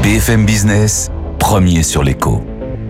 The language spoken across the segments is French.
BFM Business, premier sur l'écho.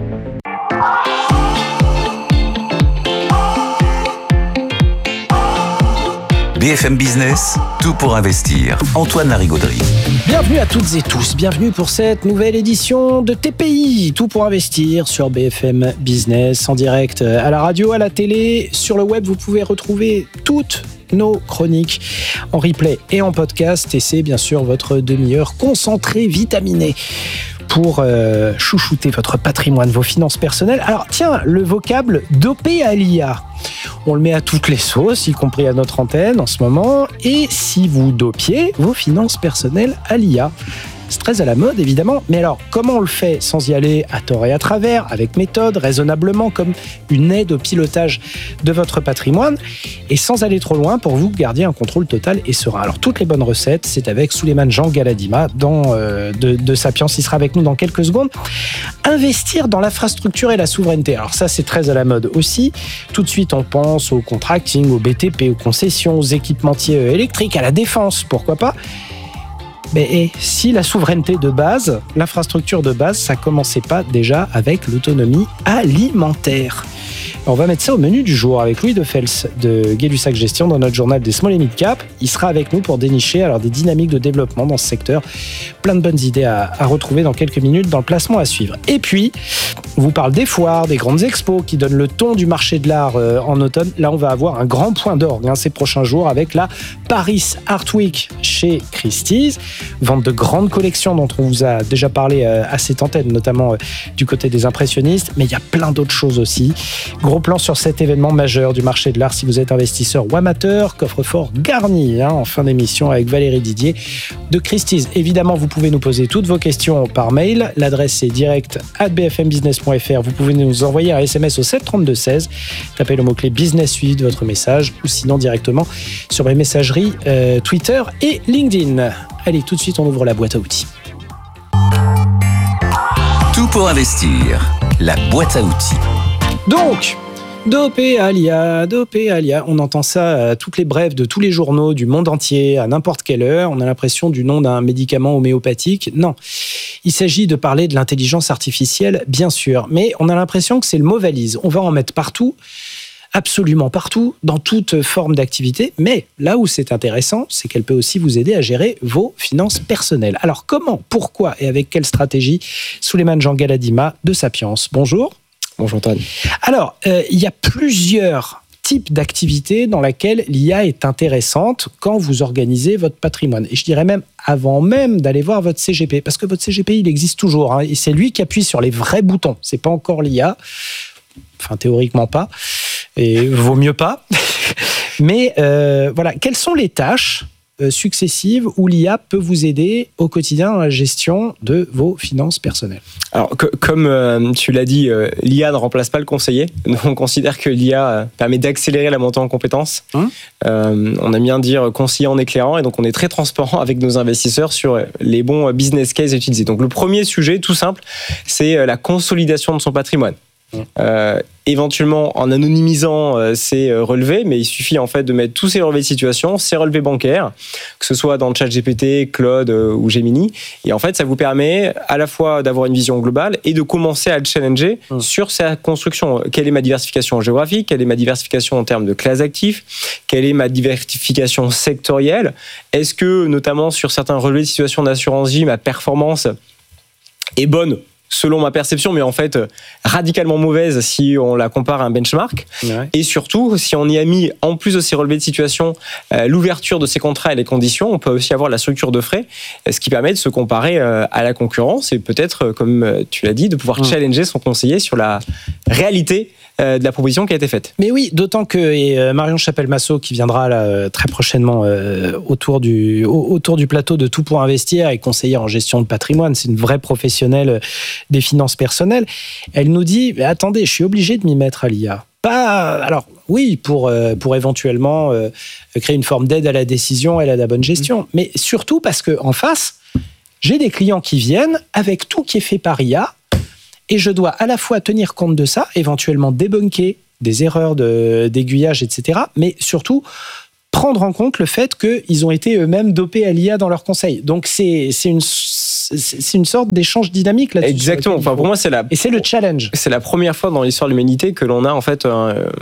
BFM Business, tout pour investir. Antoine Larigauderie. Bienvenue à toutes et tous, bienvenue pour cette nouvelle édition de TPI, tout pour investir sur BFM Business, en direct à la radio, à la télé, sur le web. Vous pouvez retrouver toutes nos chroniques en replay et en podcast, et c'est bien sûr votre demi-heure concentrée, vitaminée, pour chouchouter votre patrimoine, vos finances personnelles. Alors tiens, le vocable dopé à l'IA, on le met à toutes les sauces, y compris à notre antenne en ce moment. Et si vous dopiez vos finances personnelles à l'IA, c'est très à la mode évidemment, mais alors comment on le fait sans y aller à tort et à travers, avec méthode, raisonnablement, comme une aide au pilotage de votre patrimoine, et sans aller trop loin pour vous garder un contrôle total et serein. Alors toutes les bonnes recettes, c'est avec Souleymane Jean Galadima de Sapiens. Il sera avec nous dans quelques secondes. Investir dans l'infrastructure et la souveraineté. Alors ça, c'est très à la mode aussi. Tout de suite, on pense au contracting, au BTP, aux concessions, aux équipementiers électriques, à la défense, pourquoi pas. Mais si la souveraineté de base, l'infrastructure de base, ça commençait pas déjà avec l'autonomie alimentaire? On va mettre ça au menu du jour avec Louis Defels de Gay-Lussac Gestion dans notre journal des Small et Mid Cap. Il sera avec nous pour dénicher des dynamiques de développement dans ce secteur. Plein de bonnes idées à retrouver dans quelques minutes dans le placement à suivre. Et puis, on vous parle des foires, des grandes expos qui donnent le ton du marché de l'art en automne. Là, on va avoir un grand point d'orgue ces prochains jours avec la Paris Art Week chez Christie's. Vente de grandes collections dont on vous a déjà parlé à cette antenne, notamment du côté des impressionnistes. Mais il y a plein d'autres choses aussi. Gros plan sur cet événement majeur du marché de l'art si vous êtes investisseur ou amateur. Coffre-fort garni en fin d'émission avec Valérie Didier de Christie's. Évidemment, vous pouvez nous poser toutes vos questions par mail. L'adresse est direct@bfmbusiness.fr. Vous pouvez nous envoyer un SMS au 732-16. Tapez le mot-clé business suivi de votre message ou sinon directement sur les messageries Twitter et LinkedIn. Allez, tout de suite, on ouvre la boîte à outils. Tout pour investir, la boîte à outils. Donc, dopé à l'IA, on entend ça à toutes les brèves de tous les journaux du monde entier, à n'importe quelle heure. On a l'impression du nom d'un médicament homéopathique. Non, il s'agit de parler de l'intelligence artificielle, bien sûr, mais on a l'impression que c'est le mot valise. On va en mettre partout, absolument partout, dans toute forme d'activité, mais là où c'est intéressant, c'est qu'elle peut aussi vous aider à gérer vos finances personnelles. Alors comment, pourquoi et avec quelle stratégie? Souleymane Jean Galadima de Sapiens. Bonjour. Bonjour Antoine. Alors, il y a plusieurs types d'activités dans lesquelles l'IA est intéressante quand vous organisez votre patrimoine. Et je dirais même avant même d'aller voir votre CGP, parce que votre CGP, il existe toujours, et c'est lui qui appuie sur les vrais boutons. C'est pas encore l'IA, enfin théoriquement pas, et vaut mieux pas. Mais voilà, quelles sont les tâches successives où l'IA peut vous aider au quotidien dans la gestion de vos finances personnelles? Alors, comme tu l'as dit, l'IA ne remplace pas le conseiller. Nous, on considère que l'IA permet d'accélérer la montée en compétences. On aime bien dire conseiller en éclairant, et donc on est très transparent avec nos investisseurs sur les bons business cases à utiliser. Donc le premier sujet, tout simple, c'est la consolidation de son patrimoine. Éventuellement en anonymisant ces relevés, mais il suffit en fait de mettre tous ces relevés de situation, ces relevés bancaires, que ce soit dans le ChatGPT, Claude ou Gemini, et en fait ça vous permet à la fois d'avoir une vision globale et de commencer à le challenger sur sa construction. Quelle est ma diversification géographique? Quelle est ma diversification en termes de classes d'actifs? Quelle est ma diversification sectorielle? Est-ce que notamment sur certains relevés de situation d'assurance vie, ma performance est bonne selon ma perception, mais en fait radicalement mauvaise si on la compare à un benchmark. Ouais. Et surtout, si on y a mis, en plus de ces relevés de situation, l'ouverture de ces contrats et les conditions, on peut aussi avoir la structure de frais, ce qui permet de se comparer à la concurrence et peut-être, comme tu l'as dit, de pouvoir challenger son conseiller sur la réalité de la proposition qui a été faite. Mais oui, d'autant que Marion Chapelle-Massot, qui viendra là, très prochainement autour du plateau de Tout pour investir, est conseillère en gestion de patrimoine, c'est une vraie professionnelle des finances personnelles. Elle nous dit, attendez, je suis obligé de m'y mettre à l'IA. Alors oui, pour éventuellement créer une forme d'aide à la décision et à la bonne gestion, mais surtout parce qu'en face, j'ai des clients qui viennent avec tout qui est fait par IA, et je dois à la fois tenir compte de ça, éventuellement débunker des erreurs d'aiguillage, etc., mais surtout prendre en compte le fait qu'ils ont été eux-mêmes dopés à l'IA dans leurs conseils. Donc c'est c'est une sorte d'échange dynamique là-dessus. Exactement. Enfin, pour moi, et c'est le challenge. C'est la première fois dans l'histoire de l'humanité que l'on a en fait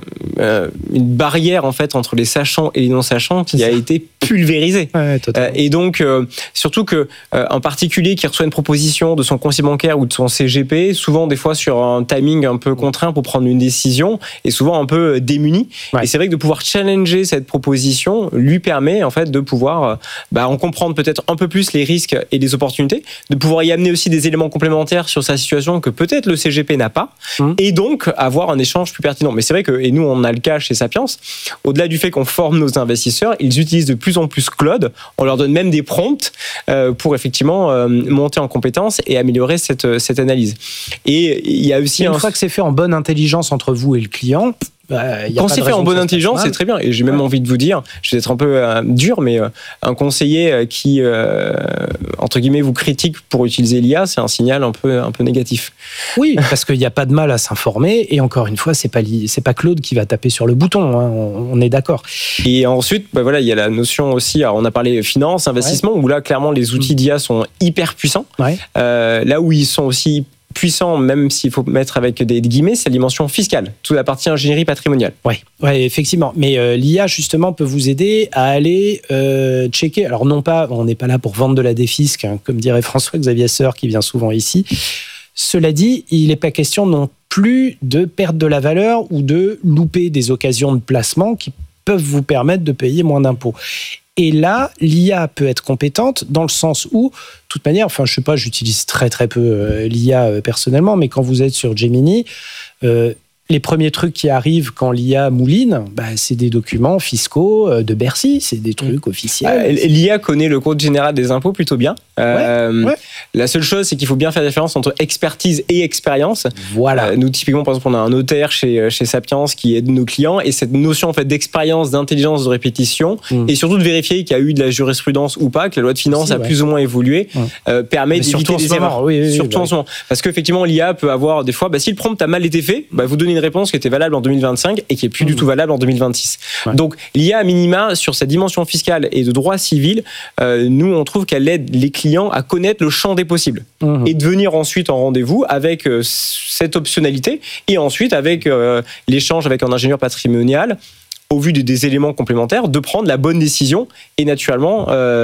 une barrière en fait entre les sachants et les non-sachants qui a été pulvérisée. Ouais, et donc surtout que un particulier qui reçoit une proposition de son conseiller bancaire ou de son CGP, souvent des fois sur un timing un peu contraint pour prendre une décision, est souvent un peu démuni. Ouais. Et c'est vrai que de pouvoir challenger cette proposition lui permet en fait de pouvoir en comprendre peut-être un peu plus les risques et les opportunités, de pouvoir y amener aussi des éléments complémentaires sur sa situation que peut-être le CGP n'a pas, et donc avoir un échange plus pertinent. Mais c'est vrai que, et nous on a le cas chez Sapiens, au-delà du fait qu'on forme nos investisseurs, ils utilisent de plus en plus Claude, on leur donne même des prompts pour effectivement monter en compétences et améliorer cette analyse. Et il y a aussi une fois que c'est fait en bonne intelligence entre vous et le client, quand c'est fait en bonne intelligence, c'est très bien. Et j'ai même envie de vous dire, je vais être un peu dur, mais un conseiller qui, entre guillemets, vous critique pour utiliser l'IA, c'est un signal un peu négatif. Oui, parce qu'il n'y a pas de mal à s'informer. Et encore une fois, c'est pas Claude qui va taper sur le bouton. Hein, on est d'accord. Et ensuite, il y a la notion aussi. Alors on a parlé finance, investissement, où là, clairement, les outils d'IA sont hyper puissants. Ouais. Là où ils sont aussi puissant, même s'il faut mettre avec des guillemets, c'est la dimension fiscale, toute la partie ingénierie patrimoniale. Oui, effectivement. Mais l'IA, justement, peut vous aider à aller checker. Alors, non pas, on n'est pas là pour vendre de la défisque, hein, comme dirait François-Xavier Seur, qui vient souvent ici. Cela dit, il n'est pas question non plus de perdre de la valeur ou de louper des occasions de placement qui peuvent vous permettre de payer moins d'impôts. Et là, l'IA peut être compétente dans le sens où, de toute manière, enfin, je sais pas, j'utilise très très peu l'IA personnellement, mais quand vous êtes sur Gemini, les premiers trucs qui arrivent quand l'IA mouline, c'est des documents fiscaux de Bercy, c'est des trucs officiels. L'IA connaît le code général des impôts plutôt bien. Ouais. La seule chose, c'est qu'il faut bien faire la différence entre expertise et expérience. Voilà. Nous, typiquement, par exemple, on a un notaire chez Sapiens qui aide nos clients, et cette notion en fait d'expérience, d'intelligence, de répétition, et surtout de vérifier qu'il y a eu de la jurisprudence ou pas, que la loi de finances a plus ou moins évolué, permet d'éviter les erreurs. Surtout en ce moment. Parce qu'effectivement, l'IA peut avoir des fois, si le prompt a mal été fait, vous donnez une réponse qui était valable en 2025 et qui est plus du tout valable en 2026. Ouais. Donc l'IA à minima sur sa dimension fiscale et de droit civil, nous on trouve qu'elle aide les clients à connaître le champ des possibles et de venir ensuite en rendez-vous avec cette optionnalité et ensuite avec l'échange avec un ingénieur patrimonial, au vu des éléments complémentaires, de prendre la bonne décision et naturellement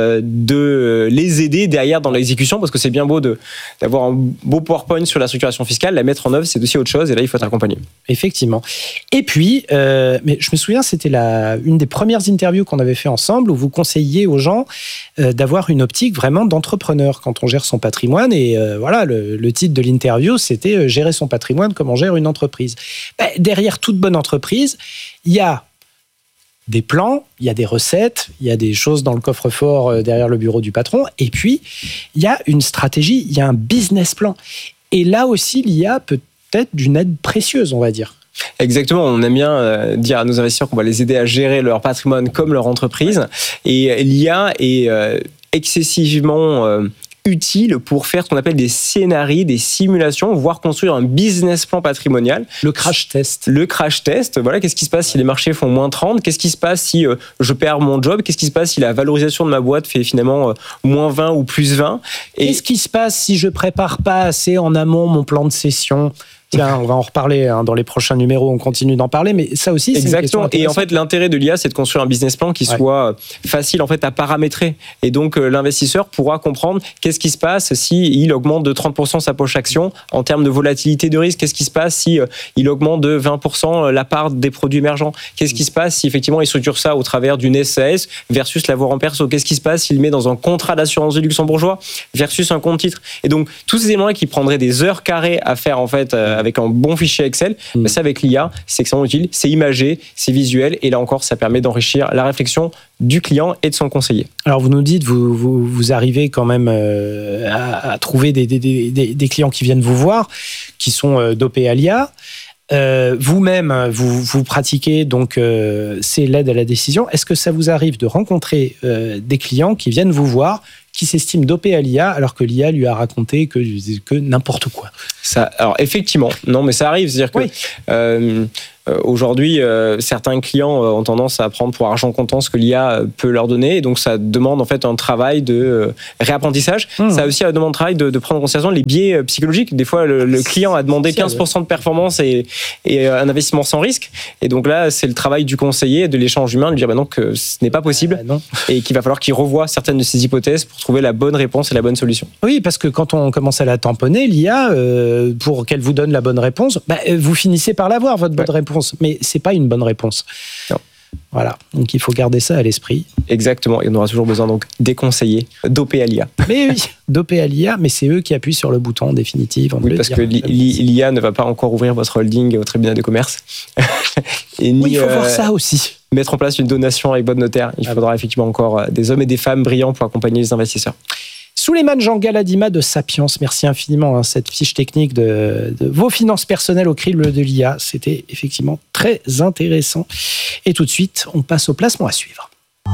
de les aider derrière dans l'exécution, parce que c'est bien beau d'avoir un beau PowerPoint sur la structuration fiscale, la mettre en œuvre, c'est aussi autre chose, et là, il faut être accompagné. Effectivement. Et puis, mais je me souviens, c'était une des premières interviews qu'on avait fait ensemble, où vous conseilliez aux gens d'avoir une optique vraiment d'entrepreneur quand on gère son patrimoine, et voilà, le titre de l'interview, c'était « Gérer son patrimoine comme on gère une entreprise ». Derrière toute bonne entreprise, il y a des plans, il y a des recettes, il y a des choses dans le coffre-fort derrière le bureau du patron, et puis il y a une stratégie, il y a un business plan. Et là aussi, l'IA peut être d'une aide précieuse, on va dire. Exactement, on aime bien dire à nos investisseurs qu'on va les aider à gérer leur patrimoine comme leur entreprise, et l'IA est excessivement utile pour faire ce qu'on appelle des scénarios, des simulations, voire construire un business plan patrimonial. Le crash test. Le crash test, voilà, qu'est-ce qui se passe si les marchés font moins 30 ? Qu'est-ce qui se passe si je perds mon job ? Qu'est-ce qui se passe si la valorisation de ma boîte fait finalement moins 20 ou plus 20 ? Qu'est-ce qui se passe si je prépare pas assez en amont mon plan de cession ? Tiens, on va en reparler dans les prochains numéros, on continue d'en parler, mais ça aussi, c'est une question intéressante. Et en fait, l'intérêt de l'IA, c'est de construire un business plan qui soit facile en fait à paramétrer. Et donc, l'investisseur pourra comprendre qu'est-ce qui se passe si il augmente de 30% sa poche action en termes de volatilité de risque. Qu'est-ce qui se passe si il augmente de 20% la part des produits émergents. Qu'est-ce qui se passe si effectivement il structure ça au travers d'une SAS versus l'avoir en perso. Qu'est-ce qui se passe s'il met dans un contrat d'assurance de luxembourgeois versus un compte titre. Et donc, tous ces éléments qui prendraient des heures carrées à faire en fait avec un bon fichier Excel, ça avec l'IA, c'est extrêmement utile, c'est imagé, c'est visuel, et là encore, ça permet d'enrichir la réflexion du client et de son conseiller. Alors vous nous dites, vous arrivez quand même à trouver des clients qui viennent vous voir, qui sont dopés à l'IA. Vous-même, vous pratiquez, donc c'est l'aide à la décision. Est-ce que ça vous arrive de rencontrer des clients qui viennent vous voir, qui s'estiment dopés à l'IA, alors que l'IA lui a raconté que n'importe quoi? Alors effectivement, non, mais ça arrive. C'est-à-dire que Aujourd'hui, certains clients ont tendance à prendre pour argent comptant ce que l'IA peut leur donner, et donc ça demande en fait un travail de réapprentissage. Ça a aussi un demande de travail de prendre en considération les biais psychologiques. Des fois, le client a demandé 15% de performance et un investissement sans risque, et donc là, c'est le travail du conseiller, de l'échange humain, de lui dire non, que ce n'est pas possible, et qu'il va falloir qu'il revoie certaines de ses hypothèses pour trouver la bonne réponse et la bonne solution. Oui, parce que quand on commence à la tamponner, l'IA, pour qu'elle vous donne la bonne réponse, vous finissez par l'avoir, votre bonne réponse. Mais c'est pas une bonne réponse. Non. Voilà, donc il faut garder ça à l'esprit. Exactement, et on aura toujours besoin donc des conseillers dopés à l'IA. Mais oui, dopés à l'IA, mais c'est eux qui appuient sur le bouton en définitive. Oui, parce que l'IA ne va pas encore ouvrir votre holding au tribunal de commerce. Et oui, il faut voir ça aussi. Mettre en place une donation avec bonne notaire. Il faudra effectivement encore des hommes et des femmes brillants pour accompagner les investisseurs. Souleymane Jean Galadima de Sapiens, merci infiniment. Cette fiche technique de vos finances personnelles au crible de l'IA, c'était effectivement très intéressant. Et tout de suite, on passe au placement à suivre.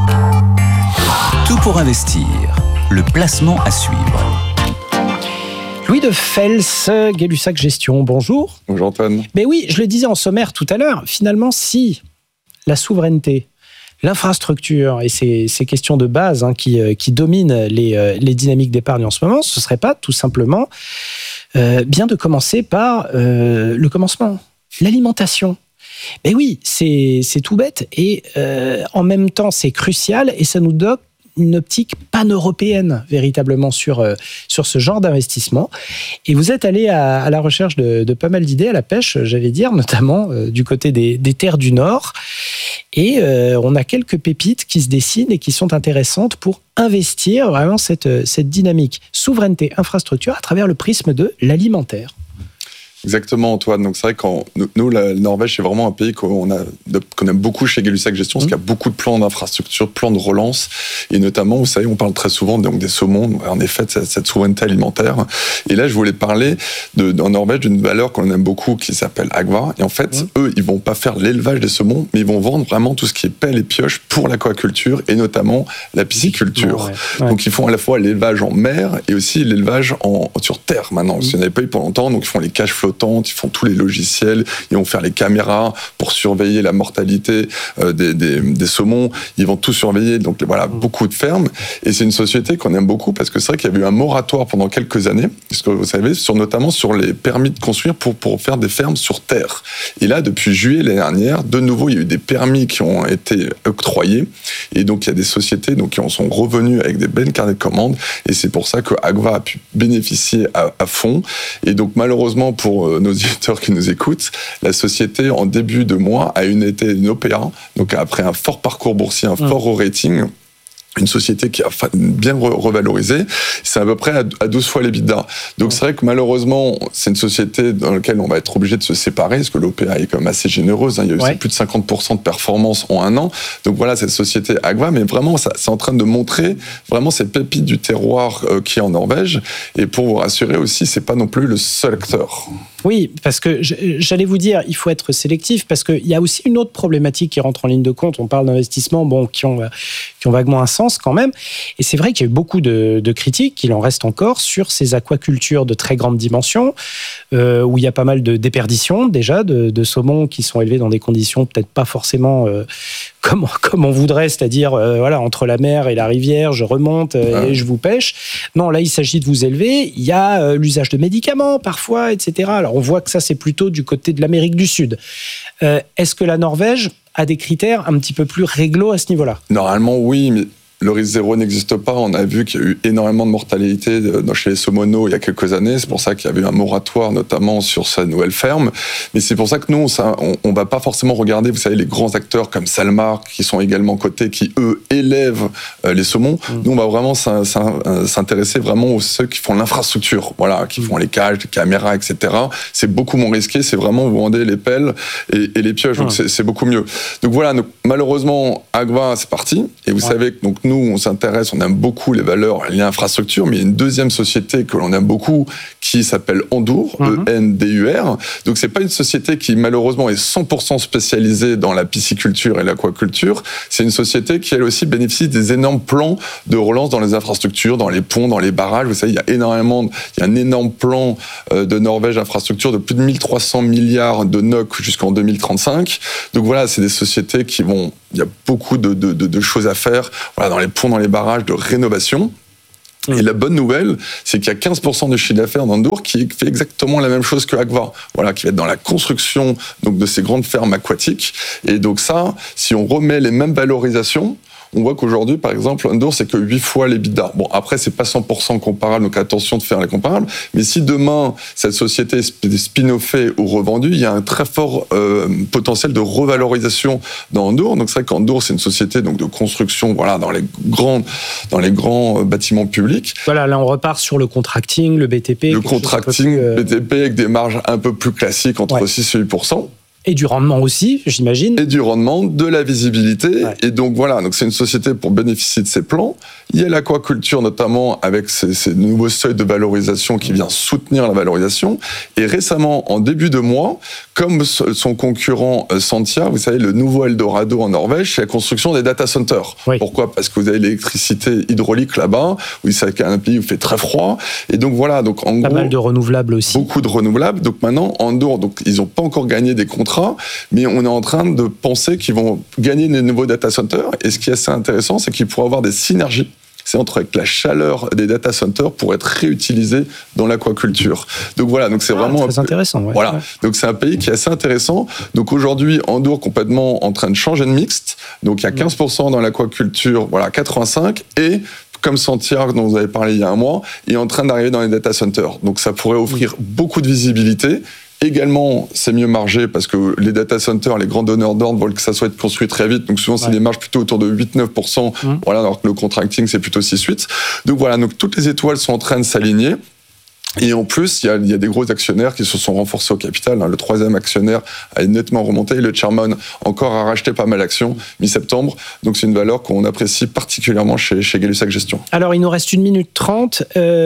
Tout pour investir, le placement à suivre. Louis de Fels, Gay-Lussac Gestion, bonjour. Bonjour Antoine. Mais oui, je le disais en sommaire tout à l'heure, finalement, si la souveraineté, l'infrastructure et ces questions de base qui dominent les dynamiques d'épargne en ce moment, ce ne serait pas tout simplement bien de commencer par le commencement, l'alimentation. Mais oui, c'est tout bête et en même temps c'est crucial et ça nous donne une optique pan-européenne véritablement sur ce genre d'investissement. Et vous êtes allé à la recherche de pas mal d'idées à la pêche, j'allais dire, notamment du côté des terres du Nord. Et on a quelques pépites qui se dessinent et qui sont intéressantes pour investir vraiment cette dynamique souveraineté, infrastructure à travers le prisme de l'alimentaire. Exactement Antoine, donc c'est vrai que nous la Norvège c'est vraiment un pays qu'on aime beaucoup chez Gay-Lussac Gestion, parce qu'il y a beaucoup de plans d'infrastructure, plans de relance, et notamment vous savez on parle très souvent donc des saumons, en effet de cette souveraineté alimentaire, et là je voulais parler en Norvège d'une valeur qu'on aime beaucoup qui s'appelle Agva, et en fait eux ils vont pas faire l'élevage des saumons, mais ils vont vendre vraiment tout ce qui est pelle et pioche pour l'aquaculture et notamment la pisciculture. Donc ils font à la fois l'élevage en mer et aussi l'élevage sur terre maintenant, parce qu'il n'y en avait pas eu pour longtemps, donc ils font les cages flottantes, ils font tous les logiciels, ils vont faire les caméras pour surveiller la mortalité des saumons, ils vont tout surveiller, donc voilà, beaucoup de fermes, et c'est une société qu'on aime beaucoup parce que c'est vrai qu'il y avait eu un moratoire pendant quelques années, parce que vous savez, notamment sur les permis de construire pour faire des fermes sur terre. Et là, depuis juillet l'année dernière, de nouveau, il y a eu des permis qui ont été octroyés, et donc il y a des sociétés qui en sont revenues avec des belles carnets de commandes, et c'est pour ça que Agva a pu bénéficier à fond, et donc malheureusement pour nos éditeurs qui nous écoutent, la société en début de mois a été une OPA, donc après un fort parcours boursier, un fort rating, une société qui a bien revalorisé, c'est à peu près à 12 fois l'EBITDA. Donc c'est vrai que malheureusement, c'est une société dans laquelle on va être obligé de se séparer, parce que l'OPA est quand même assez généreuse, il y a eu plus de 50% de performance en un an. Donc voilà, cette société Agva, mais vraiment, c'est en train de montrer vraiment cette pépite du terroir qui est en Norvège. Et pour vous rassurer aussi, c'est pas non plus le seul acteur. Oui, parce que j'allais vous dire, il faut être sélectif, parce qu'il y a aussi une autre problématique qui rentre en ligne de compte. On parle d'investissements qui ont vaguement un sens quand même. Et c'est vrai qu'il y a eu beaucoup de critiques, il en reste encore, sur ces aquacultures de très grande dimension, où il y a pas mal de déperditions déjà, de saumons qui sont élevés dans des conditions peut-être pas forcément comme on voudrait, c'est-à-dire entre la mer et la rivière, je remonte et je vous pêche. Non, là, il s'agit de vous élever. Il y a l'usage de médicaments parfois, etc. Alors, on voit que ça, c'est plutôt du côté de l'Amérique du Sud. Est-ce que la Norvège a des critères un petit peu plus réglo à ce niveau-là ? Normalement, oui, mais le risque zéro n'existe pas. On a vu qu'il y a eu énormément de mortalité chez les saumoneaux il y a quelques années. C'est pour ça qu'il y avait eu un moratoire, notamment sur sa nouvelle ferme. Mais c'est pour ça que nous, on va pas forcément regarder, vous savez, les grands acteurs comme Salmar, qui sont également cotés, qui, eux, élèvent les saumons. Nous, on va vraiment s'intéresser vraiment aux ceux qui font l'infrastructure, voilà, qui font les cages, les caméras, etc. C'est beaucoup moins risqué. C'est vraiment, vous vendez les pelles et les pioches. Donc, c'est beaucoup mieux. Donc voilà, malheureusement, Agva, c'est parti. Et vous savez que donc, nous, on s'intéresse, on aime beaucoup les valeurs liées à l'infrastructure, mais il y a une deuxième société que l'on aime beaucoup qui s'appelle Endur, E-N-D-U-R. Donc, c'est pas une société qui, malheureusement, est 100% spécialisée dans la pisciculture et l'aquaculture. C'est une société qui, elle aussi, bénéficie des énormes plans de relance dans les infrastructures, dans les ponts, dans les barrages. Vous savez, il y a un énorme plan de Norvège infrastructure de plus de 1300 milliards de NOK jusqu'en 2035. Donc voilà, c'est des sociétés il y a beaucoup de choses à faire, voilà, dans les ponts, dans les barrages, de rénovation. Et la bonne nouvelle, c'est qu'il y a 15% de chiffre d'affaires d'Endur qui fait exactement la même chose que Agva, voilà, qui va être dans la construction donc de ces grandes fermes aquatiques. Et donc ça, si on remet les mêmes valorisations, on voit qu'aujourd'hui, par exemple, Endur, c'est que 8 fois l'EBITDA. Bon, après, c'est pas 100% comparable, donc attention de faire les comparables. Mais si demain, cette société est spin-offée ou revendue, il y a un très fort potentiel de revalorisation dans Endur. Donc, c'est vrai qu'Endur, c'est une société donc, de construction, voilà, dans les grands bâtiments publics. Voilà, là, on repart sur le contracting, le BTP. Le contracting, BTP, avec des marges un peu plus classiques, entre 6 et 8%. Et du rendement aussi, j'imagine. Et du rendement, de la visibilité. Ouais. Et donc voilà, donc c'est une société pour bénéficier de ces plans. Il y a l'aquaculture notamment avec ces nouveaux seuils de valorisation qui vient soutenir la valorisation. Et récemment, en début de mois, comme son concurrent Sentia, vous savez, le nouveau Eldorado en Norvège, c'est la construction des data centers. Oui. Pourquoi ? Parce que vous avez l'électricité hydraulique là-bas, où c'est un pays où il fait très froid. Et donc voilà, donc en gros... Pas mal de renouvelables aussi. Beaucoup de renouvelables. Donc maintenant, Endur, donc ils n'ont pas encore gagné des contrats, mais on est en train de penser qu'ils vont gagner des nouveaux data centers. Et ce qui est assez intéressant, c'est qu'ils pourraient avoir des synergies. C'est avec la chaleur des data centers pour être réutilisée dans l'aquaculture. Donc voilà, donc c'est vraiment très intéressant. Ouais. Voilà, donc c'est un pays qui est assez intéressant. Donc aujourd'hui, Endur complètement en train de changer de mixte. Donc il y a 15% dans l'aquaculture, voilà, 85 et comme Sentia, dont vous avez parlé il y a un mois, est en train d'arriver dans les data centers. Donc ça pourrait offrir beaucoup de visibilité. Également, c'est mieux margé parce que les data centers, les grands donneurs d'ordre veulent que ça soit construit très vite. Donc souvent, c'est des marges plutôt autour de 8-9%. Voilà, alors que le contracting, c'est plutôt 6-8%. Donc voilà, donc toutes les étoiles sont en train de s'aligner. Et en plus, il y a des gros actionnaires qui se sont renforcés au capital. Le troisième actionnaire a nettement remonté. Le chairman encore a racheté pas mal d'actions mi-septembre. Donc c'est une valeur qu'on apprécie particulièrement chez Gay-Lussac Gestion. Alors il nous reste 1 minute 30.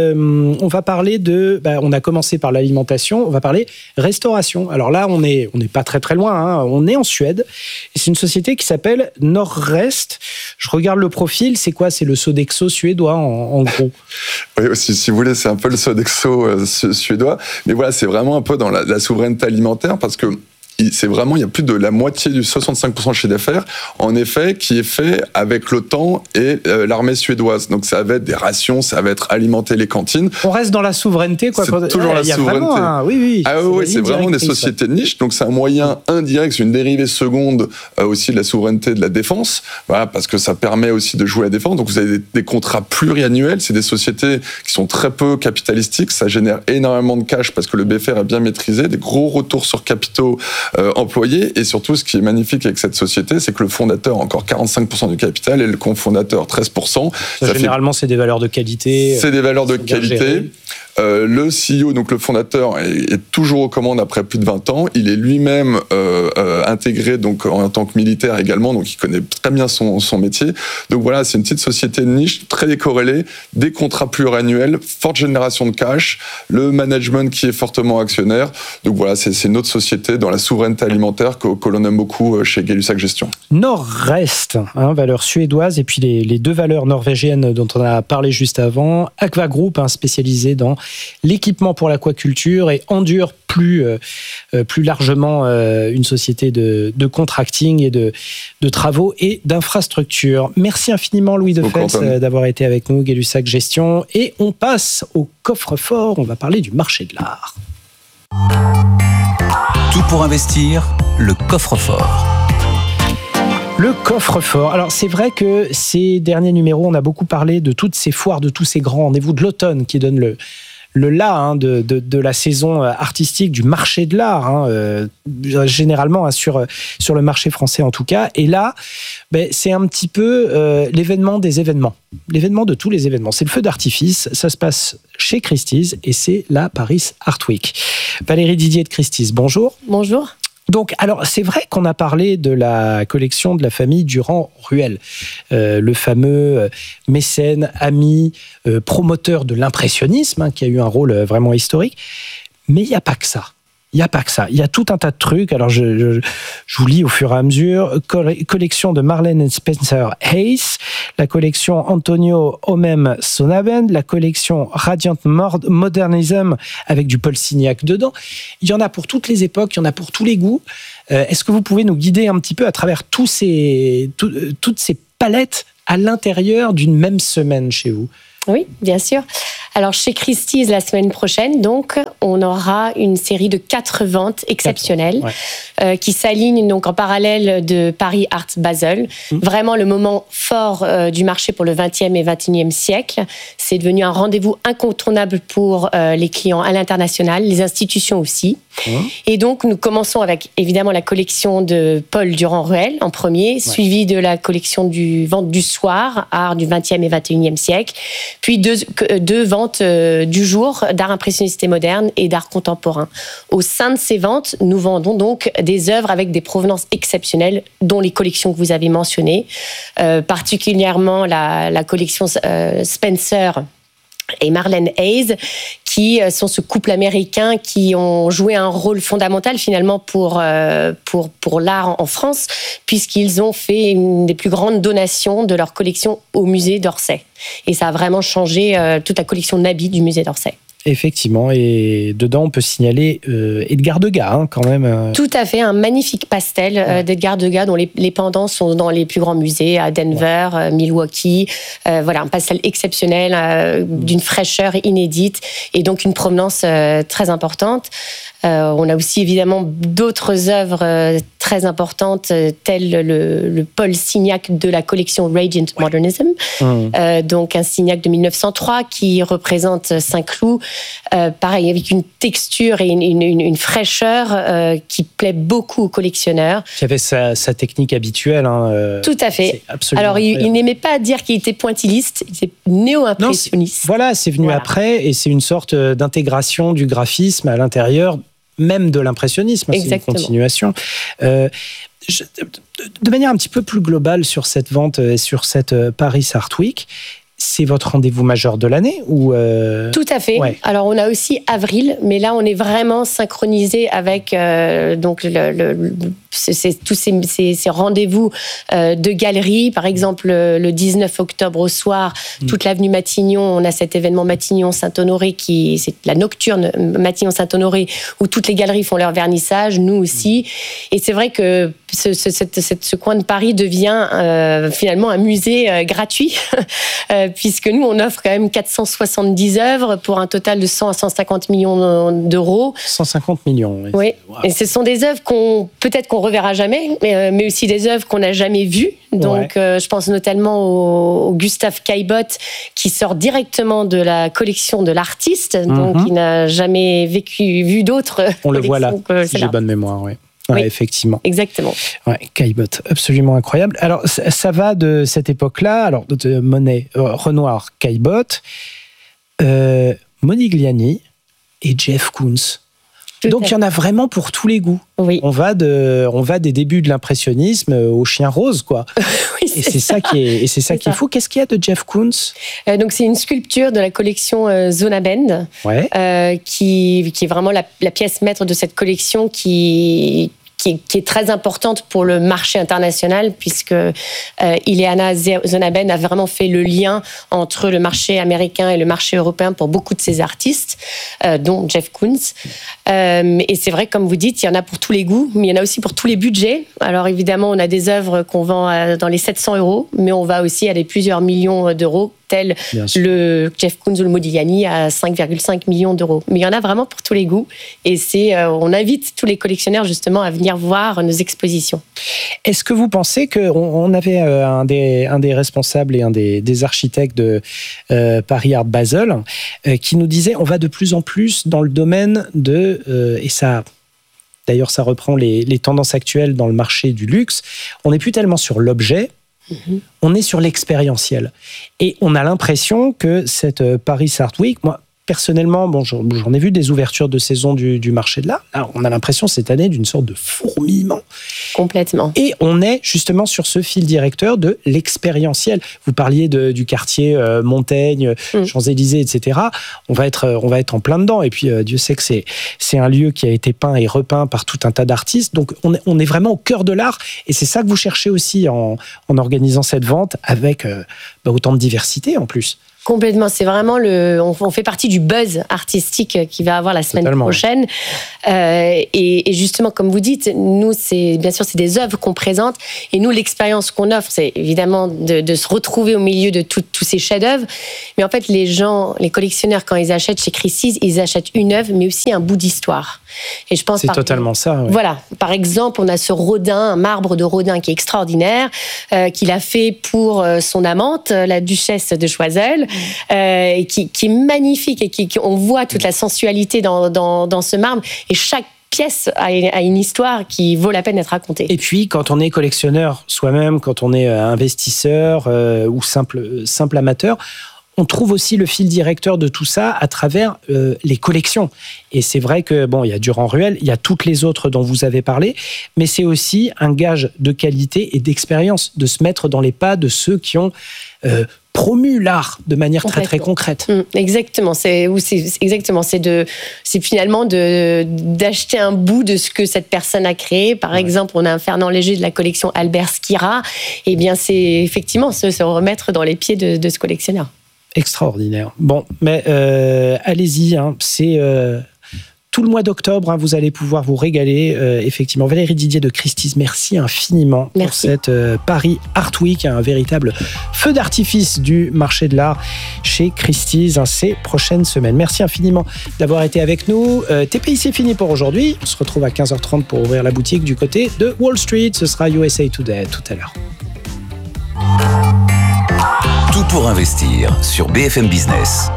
On va parler on a commencé par l'alimentation. On va parler restauration. Alors là, on n'est pas très très loin. Hein. On est en Suède. Et c'est une société qui s'appelle Norrest. Je regarde le profil. C'est quoi ? C'est le Sodexo suédois en gros. Oui, si vous voulez, c'est un peu le Sodexo suédois, mais voilà, c'est vraiment un peu dans la souveraineté alimentaire parce que c'est vraiment, il y a plus de la moitié du 65% de chiffre d'affaires, en effet, qui est fait avec l'OTAN et l'armée suédoise. Donc ça va être des rations, ça va être alimenter les cantines. On reste dans la souveraineté, quoi. C'est toujours la souveraineté. Oui. Ah oui, c'est vraiment des sociétés de niche. Donc c'est un moyen indirect, c'est une dérivée seconde aussi de la souveraineté de la défense. Voilà, parce que ça permet aussi de jouer à la défense. Donc vous avez des contrats pluriannuels. C'est des sociétés qui sont très peu capitalistiques. Ça génère énormément de cash parce que le BFR est bien maîtrisé. Des gros retours sur capitaux employés. Et surtout, ce qui est magnifique avec cette société, c'est que le fondateur a encore 45% du capital et le cofondateur 13%. Généralement, c'est des valeurs de qualité. C'est des valeurs de qualité. Le CEO, donc le fondateur, est toujours aux commandes après plus de 20 ans. Il est lui-même intégré donc en tant que militaire également, donc il connaît très bien son métier. Donc voilà, c'est une petite société de niche, très décorrélée, des contrats pluriannuels, forte génération de cash, le management qui est fortement actionnaire. Donc voilà, c'est une autre société dans la souveraineté alimentaire que l'on aime beaucoup chez Gay-Lussac Gestion. Norrest, valeur suédoise, et puis les deux valeurs norvégiennes dont on a parlé juste avant. Aqua Group, spécialisé dans l'équipement pour l'aquaculture, et Endur, plus largement une société de contracting et de travaux et d'infrastructures. Merci infiniment Louis Defels d'avoir été avec nous, Gay-Lussac Gestion. Et on passe au coffre-fort, on va parler du marché de l'art. Tout pour investir, le coffre-fort. Le coffre-fort. Alors, c'est vrai que ces derniers numéros, on a beaucoup parlé de toutes ces foires, de tous ces grands rendez-vous de l'automne qui donnent le de la saison artistique, du marché de l'art, généralement sur le marché français en tout cas. Et là, c'est un petit peu l'événement des événements, l'événement de tous les événements. C'est le feu d'artifice, ça se passe chez Christie's et c'est la Paris Art Week. Valérie Didier de Christie's, bonjour. Bonjour. Donc, alors, c'est vrai qu'on a parlé de la collection de la famille Durand-Ruel, le fameux mécène, ami, promoteur de l'impressionnisme, qui a eu un rôle vraiment historique. Mais il n'y a pas que ça. Il y a tout un tas de trucs. Alors, je vous lis au fur et à mesure. Collection de Marlene Spencer Hayes, la collection Antonio Homem Sonabend, la collection Radiant Modernism avec du Paul Signac dedans. Il y en a pour toutes les époques, il y en a pour tous les goûts. Est-ce que vous pouvez nous guider un petit peu à travers toutes ces palettes à l'intérieur d'une même semaine chez vous ? Oui, bien sûr. Alors, chez Christie's, la semaine prochaine, donc, on aura une série de 4 ventes exceptionnelles qui s'alignent donc en parallèle de Paris Art Basel. Vraiment le moment fort du marché pour le 20e et 21e siècle. C'est devenu un rendez-vous incontournable pour les clients à l'international, les institutions aussi. Et donc, nous commençons avec, évidemment, la collection de Paul Durand-Ruel en premier, suivi de la collection du Vente du Soir, art du 20e et 21e siècle, puis deux ventes du jour d'art impressionniste et moderne et d'art contemporain. Au sein de ces ventes, nous vendons donc des œuvres avec des provenances exceptionnelles, dont les collections que vous avez mentionnées, particulièrement la collection Spencer et Marlene Hayes, qui sont ce couple américain qui ont joué un rôle fondamental finalement pour l'art en France, puisqu'ils ont fait une des plus grandes donations de leur collection au musée d'Orsay. Et ça a vraiment changé toute la collection d'habits du musée d'Orsay. Effectivement, et dedans on peut signaler Edgar Degas quand même. Tout à fait, un magnifique pastel d'Edgar Degas dont les pendants sont dans les plus grands musées à Denver, Milwaukee. Voilà, un pastel exceptionnel, d'une fraîcheur inédite et donc une provenance très importante. On a aussi évidemment d'autres œuvres très importantes, telles le Paul Signac de la collection Radiant Modernism, donc un Signac de 1903 qui représente Saint-Cloud, pareil avec une texture et une fraîcheur qui plaît beaucoup aux collectionneurs. Qui avait sa technique habituelle. Tout à fait. Alors il n'aimait pas dire qu'il était pointilliste, il était néo-impressionniste. Voilà, c'est venu après et c'est une sorte d'intégration du graphisme à l'intérieur même de l'impressionnisme, c'est une continuation. De manière un petit peu plus globale sur cette vente et sur cette Paris Art Week, c'est votre rendez-vous majeur de l'année ou Tout à fait. Ouais. Alors on a aussi avril, mais là on est vraiment synchronisé avec donc tous ces rendez-vous de galeries. Par exemple, le 19 octobre au soir, toute l'avenue Matignon, on a cet événement Matignon-Saint-Honoré c'est la nocturne Matignon-Saint-Honoré où toutes les galeries font leur vernissage, nous aussi. Et c'est vrai que ce coin de Paris devient finalement un musée gratuit puisque nous on offre quand même 470 œuvres pour un total de 100 à 150 millions d'euros. 150 millions. Oui. Wow. Et ce sont des œuvres qu'on reverra jamais, mais aussi des œuvres qu'on n'a jamais vues. Donc, je pense notamment au Gustave Caillebotte, qui sort directement de la collection de l'artiste, donc il n'a jamais vu d'autres. On le voit là, si j'ai bonne mémoire, oui. Ouais, oui, effectivement. Exactement. Ouais, Caillebotte, absolument incroyable. Alors, ça va de cette époque-là, alors de Monet, Renoir, Caillebotte, Modigliani et Jeff Koons. Donc, il y en a vraiment pour tous les goûts. Oui. On va des débuts de l'impressionnisme au chien rose, quoi. Oui, et c'est ça qui est fou. Qu'est-ce qu'il y a de Jeff Koons ? Donc, c'est une sculpture de la collection Zonabend, qui est vraiment la pièce maître de cette collection qui est très importante pour le marché international, puisque Ileana Zonabend a vraiment fait le lien entre le marché américain et le marché européen pour beaucoup de ses artistes, dont Jeff Koons. Et c'est vrai, comme vous dites, il y en a pour tous les goûts, mais il y en a aussi pour tous les budgets. Alors évidemment, on a des œuvres qu'on vend dans les 700 €, mais on va aussi à des plusieurs millions d'euros, tel le Jeff Koons ou le Modigliani à 5,5 millions d'euros. Mais il y en a vraiment pour tous les goûts. Et on invite tous les collectionneurs justement à venir voir nos expositions. Est-ce que vous pensez qu'on avait un des responsables et un des architectes de Paris Art Basel qui nous disait on va de plus en plus dans le domaine et ça... D'ailleurs, ça reprend les tendances actuelles dans le marché du luxe. On n'est plus tellement sur l'objet, on est sur l'expérientiel. Et on a l'impression que cette Paris Art Week, moi, personnellement, bon, j'en ai vu des ouvertures de saison du marché de l'art. Là, on a l'impression cette année d'une sorte de fourmillement. Complètement. Et on est justement sur ce fil directeur de l'expérientiel. Vous parliez du quartier Montaigne, Champs-Élysées, etc. On va être en plein dedans. Et puis, Dieu sait que c'est un lieu qui a été peint et repeint par tout un tas d'artistes. Donc, on est vraiment au cœur de l'art. Et c'est ça que vous cherchez aussi en organisant cette vente avec autant de diversité en plus. Complètement, c'est vraiment on fait partie du buzz artistique qu'il va avoir la semaine prochaine. Et justement, comme vous dites, nous, c'est des œuvres qu'on présente. Et nous, l'expérience qu'on offre, c'est évidemment de se retrouver au milieu de tous ces chefs-d'œuvre. Mais en fait, les collectionneurs, quand ils achètent chez Christie's, ils achètent une œuvre, mais aussi un bout d'histoire. Et je pense c'est totalement ça. Oui. Voilà. Par exemple, on a ce Rodin, un marbre de Rodin qui est extraordinaire, qu'il a fait pour son amante, la duchesse de Choiseul. Qui est magnifique et on voit toute la sensualité dans ce marbre et chaque pièce a une histoire qui vaut la peine d'être racontée. Et puis, quand on est collectionneur soi-même, quand on est investisseur ou simple amateur, on trouve aussi le fil directeur de tout ça à travers les collections. Et c'est vrai que, il y a Durand-Ruel, il y a toutes les autres dont vous avez parlé, mais c'est aussi un gage de qualité et d'expérience, de se mettre dans les pas de ceux qui ont promu l'art de manière très très concrète. Exactement, c'est finalement d'acheter un bout de ce que cette personne a créé. Par exemple, on a un Fernand Léger de la collection Albert Schira. Eh bien, c'est effectivement se remettre dans les pieds de ce collectionneur. Extraordinaire. Bon, mais allez-y, c'est tout le mois d'octobre, vous allez pouvoir vous régaler. Effectivement, Valérie Didier de Christie's, merci infiniment pour cette Paris Art Week, un véritable feu d'artifice du marché de l'art chez Christie's ces prochaines semaines. Merci infiniment d'avoir été avec nous. TPI, c'est fini pour aujourd'hui. On se retrouve à 15h30 pour ouvrir la boutique du côté de Wall Street. Ce sera USA Today tout à l'heure. Tout pour investir sur BFM Business.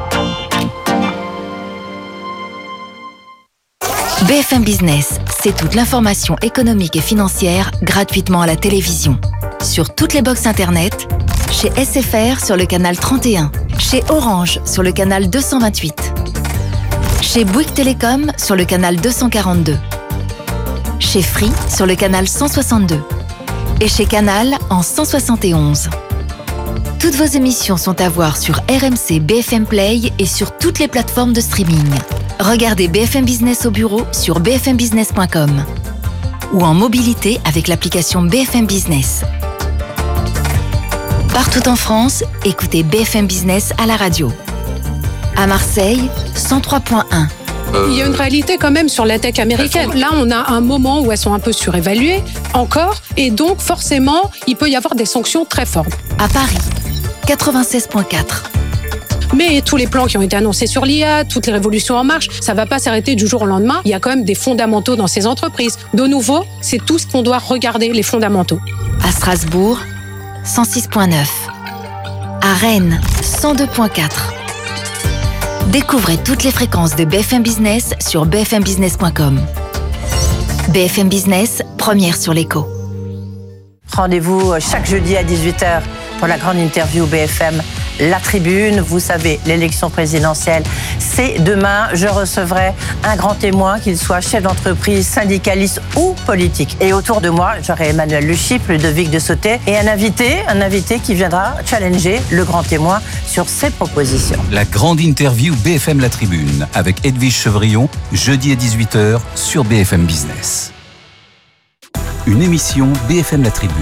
BFM Business, c'est toute l'information économique et financière gratuitement à la télévision. Sur toutes les box internet, chez SFR sur le canal 31, chez Orange sur le canal 228, chez Bouygues Télécom sur le canal 242, chez Free sur le canal 162 et chez Canal en 171. Toutes vos émissions sont à voir sur RMC BFM Play et sur toutes les plateformes de streaming. Regardez BFM Business au bureau sur bfmbusiness.com ou en mobilité avec l'application BFM Business. Partout en France, écoutez BFM Business à la radio. À Marseille, 103.1. Il y a une réalité quand même sur la tech américaine. Là, on a un moment où elles sont un peu surévaluées, encore, et donc forcément, il peut y avoir des sanctions très fortes. À Paris, 96.4. Mais tous les plans qui ont été annoncés sur l'IA, toutes les révolutions en marche, ça ne va pas s'arrêter du jour au lendemain. Il y a quand même des fondamentaux dans ces entreprises. De nouveau, c'est tout ce qu'on doit regarder, les fondamentaux. À Strasbourg, 106.9. À Rennes, 102.4. Découvrez toutes les fréquences de BFM Business sur bfmbusiness.com. BFM Business, première sur l'écho. Rendez-vous chaque jeudi à 18h pour la grande interview BFM La Tribune. Vous savez, l'élection présidentielle, c'est demain. Je recevrai un grand témoin, qu'il soit chef d'entreprise, syndicaliste ou politique. Et autour de moi, j'aurai Emmanuel Luchyp, Ludovic de Sauté et un invité qui viendra challenger le grand témoin sur ses propositions. La grande interview BFM La Tribune avec Edwige Chevrillon, jeudi à 18h sur BFM Business. Une émission BFM La Tribune.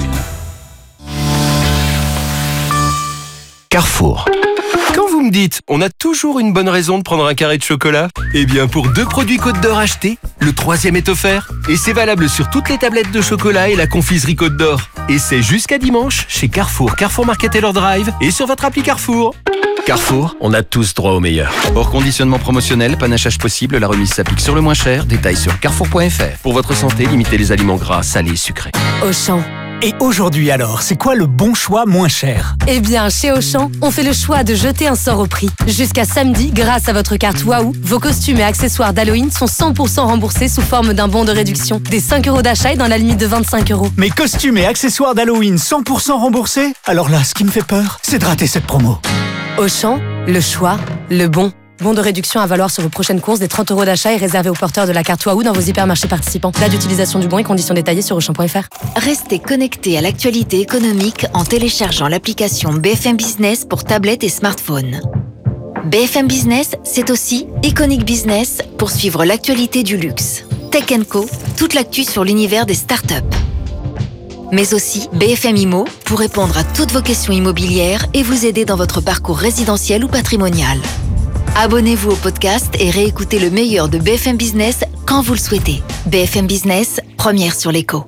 Carrefour. Quand vous me dites « on a toujours une bonne raison de prendre un carré de chocolat », eh bien pour 2 produits Côte d'Or achetés, le 3e est offert. Et c'est valable sur toutes les tablettes de chocolat et la confiserie Côte d'Or. Et c'est jusqu'à dimanche chez Carrefour, Carrefour Market Taylor Drive et sur votre appli Carrefour. Carrefour, on a tous droit au meilleur. Hors conditionnement promotionnel, panachage possible, la remise s'applique sur le moins cher. Détails sur carrefour.fr. Pour votre santé, limitez les aliments gras, salés et sucrés. Auchan. Et aujourd'hui alors, c'est quoi le bon choix moins cher ? Eh bien, chez Auchan, on fait le choix de jeter un sort au prix. Jusqu'à samedi, grâce à votre carte Waouh, vos costumes et accessoires d'Halloween sont 100% remboursés sous forme d'un bon de réduction. Des 5 € d'achat et dans la limite de 25 €. Mes costumes et accessoires d'Halloween 100% remboursés ? Alors là, ce qui me fait peur, c'est de rater cette promo. Auchan, le choix, le bon. Bon de réduction à valoir sur vos prochaines courses. Des 30 € d'achat est réservé aux porteurs de la carte Waouh dans vos hypermarchés participants. Date d'utilisation du bon et conditions détaillées sur Auchan.fr. Restez connectés à l'actualité économique en téléchargeant l'application BFM Business pour tablette et smartphone. BFM Business, c'est aussi Iconic Business pour suivre l'actualité du luxe. Tech & Co, toute l'actu sur l'univers des startups. Mais aussi BFM Immo pour répondre à toutes vos questions immobilières et vous aider dans votre parcours résidentiel ou patrimonial. Abonnez-vous au podcast et réécoutez le meilleur de BFM Business quand vous le souhaitez. BFM Business, première sur l'écho.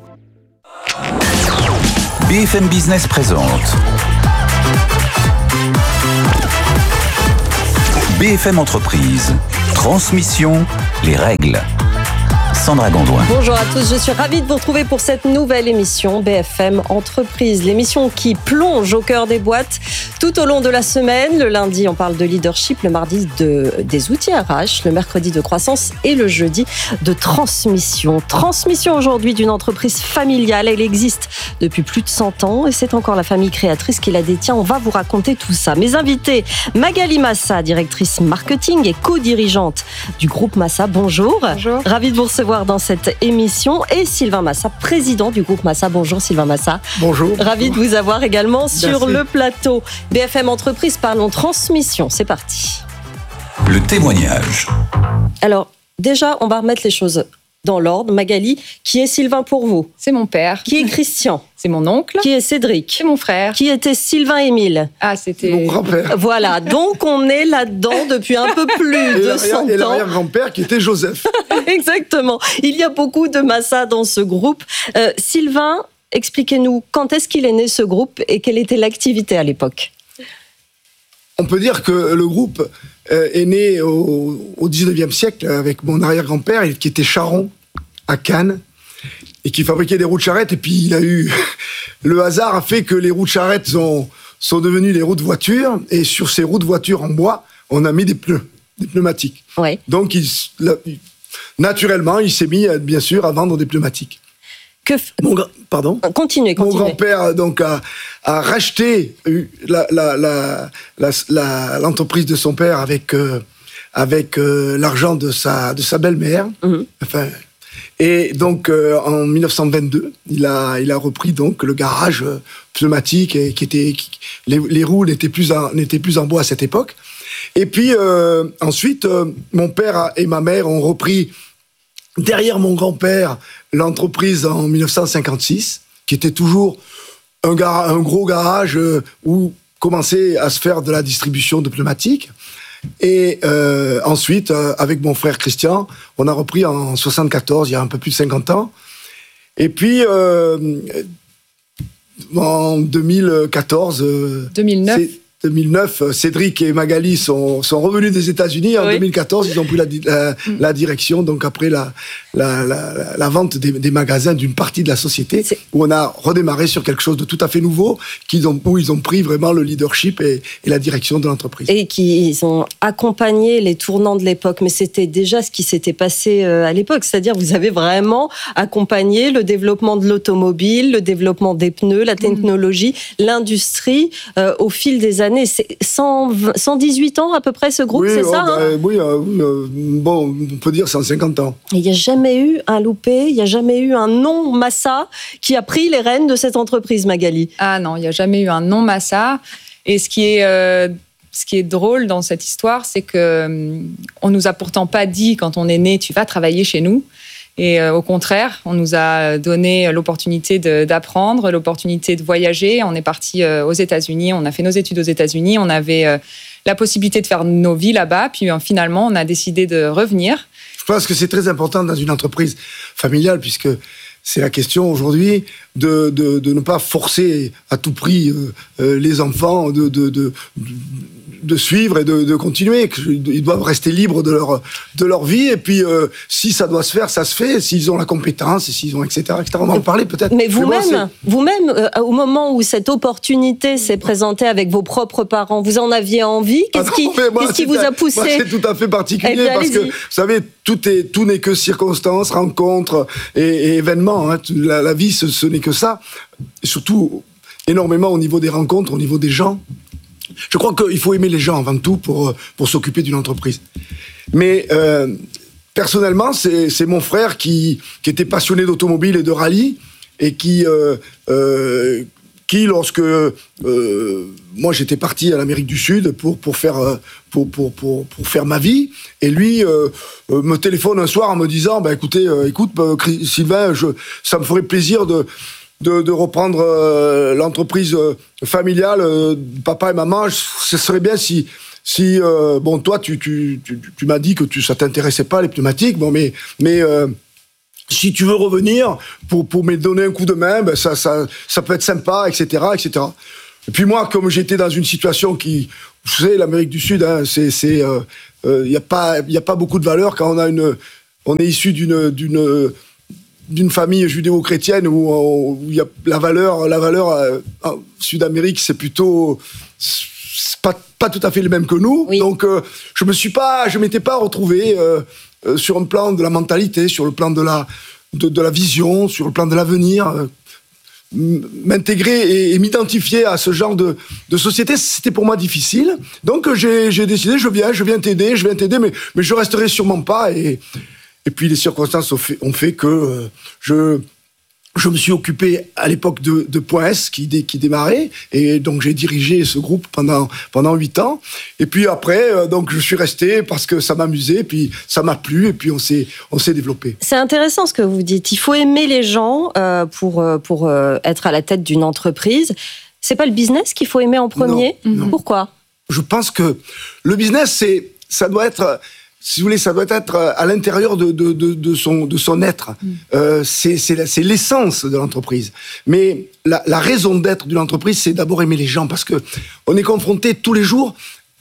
BFM Business présente BFM Entreprise. Transmission, les règles. Sandra Gondouin. Bonjour à tous, je suis ravie de vous retrouver pour cette nouvelle émission BFM Entreprise. L'émission qui plonge au cœur des boîtes tout au long de la semaine. Le lundi, on parle de leadership, le mardi des outils RH, le mercredi de croissance et le jeudi de transmission. Transmission aujourd'hui d'une entreprise familiale. Elle existe depuis plus de 100 ans et c'est encore la famille créatrice qui la détient. On va vous raconter tout ça. Mes invités, Magali Massa, directrice marketing et co-dirigeante du groupe Massa. Bonjour. Bonjour. Ravie de vous recevoir dans cette émission. Et Sylvain Massa, président du groupe Massa. Bonjour Sylvain Massa. Bonjour. Ravi de vous avoir également sur Merci. le plateau. BFM Entreprise, parlons transmission. C'est parti. Le témoignage. Alors, déjà, on va remettre les choses dans l'ordre. Magali, qui est Sylvain pour vous? C'est mon père. Qui est Christian? C'est mon oncle. Qui est Cédric? C'est mon frère. Qui était Sylvain Émile? Ah, c'était mon grand-père. Voilà, donc on est là-dedans depuis un peu plus de 100 ans. Et l'arrière-grand-père qui était Joseph. Exactement. Il y a beaucoup de Massa dans ce groupe. Sylvain, expliquez-nous, quand est-ce qu'il est né ce groupe et quelle était l'activité à l'époque? On peut dire que le groupe est né au 19e siècle avec mon arrière-grand-père qui était charron à Cannes et qui fabriquait des roues de charrette. Et puis il a eu... Le hasard a fait que les roues de charrette sont devenues les roues de voiture. Et sur ces roues de voiture en bois, on a mis des pneus, des pneumatiques. Ouais. Donc naturellement, il s'est mis bien sûr à vendre des pneumatiques. Pardon. Continuez. Mon grand-père donc a racheté l'entreprise de son père avec l'argent de sa belle-mère. Mm-hmm. Enfin, et donc en 1922, il a repris donc le garage pneumatique et les roues n'étaient plus en bois à cette époque. Et puis ensuite, mon père et ma mère ont repris derrière mon grand-père l'entreprise en 1956, qui était toujours un gros garage où commençait à se faire de la distribution de pneumatiques. Et ensuite, avec mon frère Christian, on a repris en 1974, il y a un peu plus de 50 ans. Et puis, en 2009, Cédric et Magali sont revenus des États-Unis. En 2014, ils ont pris la direction, donc après la vente des magasins d'une partie de la société, où on a redémarré sur quelque chose de tout à fait nouveau, où ils ont pris vraiment le leadership et la direction de l'entreprise. Et ils ont accompagné les tournants de l'époque, mais c'était déjà ce qui s'était passé à l'époque, c'est-à-dire vous avez vraiment accompagné le développement de l'automobile, le développement des pneus, la technologie, l'industrie au fil des années. C'est 118 ans à peu près ce groupe, oui, c'est ça bon, on peut dire 150 ans. Il n'y a jamais eu un loupé, il n'y a jamais eu un non Massa qui a pris les rênes de cette entreprise, Magali. Ah non, il n'y a jamais eu un non Massa. Et ce qui est drôle dans cette histoire, c'est que on nous a pourtant pas dit quand on est né, tu vas travailler chez nous. Et au contraire, on nous a donné l'opportunité d'apprendre, l'opportunité de voyager. On est parti aux États-Unis, on a fait nos études aux États-Unis, on avait la possibilité de faire nos vies là-bas. Puis finalement, on a décidé de revenir. Je pense que c'est très important dans une entreprise familiale, puisque c'est la question aujourd'hui de ne pas forcer à tout prix les enfants de suivre et de continuer. Ils doivent rester libres de leur vie. Et puis, si ça doit se faire, ça se fait. S'ils ont la compétence, s'ils ont, etc. On va en parler peut-être. Mais vous-même, au moment où cette opportunité s'est présentée avec vos propres parents, vous en aviez envie? Qu'est-ce qui vous a poussé? Moi, c'est tout à fait particulier parce que, vous savez, tout n'est que circonstances, rencontres et événements. Hein. La vie, ce n'est que ça. Et surtout, énormément au niveau des rencontres, au niveau des gens. Je crois qu'il faut aimer les gens avant tout pour s'occuper d'une entreprise. Mais personnellement, c'est mon frère qui était passionné d'automobile et de rallye et qui lorsque moi j'étais parti à l'Amérique du Sud pour faire ma vie, et lui me téléphone un soir en me disant écoute Sylvain, ça me ferait plaisir de reprendre l'entreprise familiale, papa et maman. Ce serait bien si toi tu m'as dit que ça t'intéressait pas les pneumatiques, mais si tu veux revenir pour me donner un coup de main, ça peut être sympa, etc., etc. Et puis moi, comme j'étais dans une situation qui, vous savez, l'Amérique du Sud, y a pas beaucoup de valeur quand on est issu d'une famille judéo-chrétienne où il y a la valeur Sud-Amérique, c'est plutôt pas tout à fait le même que nous. Oui. Donc je m'étais pas retrouvé sur un plan de la mentalité, sur le plan de la vision, sur le plan de l'avenir, m'intégrer et m'identifier à ce genre de société, c'était pour moi difficile. Donc j'ai décidé, je viens t'aider, mais je resterai sûrement pas. Et puis les circonstances ont fait que je me suis occupé à l'époque de Point S qui démarrait, et donc j'ai dirigé ce groupe pendant 8 ans. Et puis après, donc je suis resté parce que ça m'amusait, puis ça m'a plu, et puis on s'est développé. C'est intéressant ce que vous dites. Il faut aimer les gens pour être à la tête d'une entreprise. C'est pas le business qu'il faut aimer en premier ? Non. Pourquoi ? Je pense que le business, ça doit être... Si vous voulez, ça doit être à l'intérieur de son être. C'est l'essence de l'entreprise. Mais la raison d'être d'une entreprise, c'est d'abord aimer les gens, parce que on est confronté tous les jours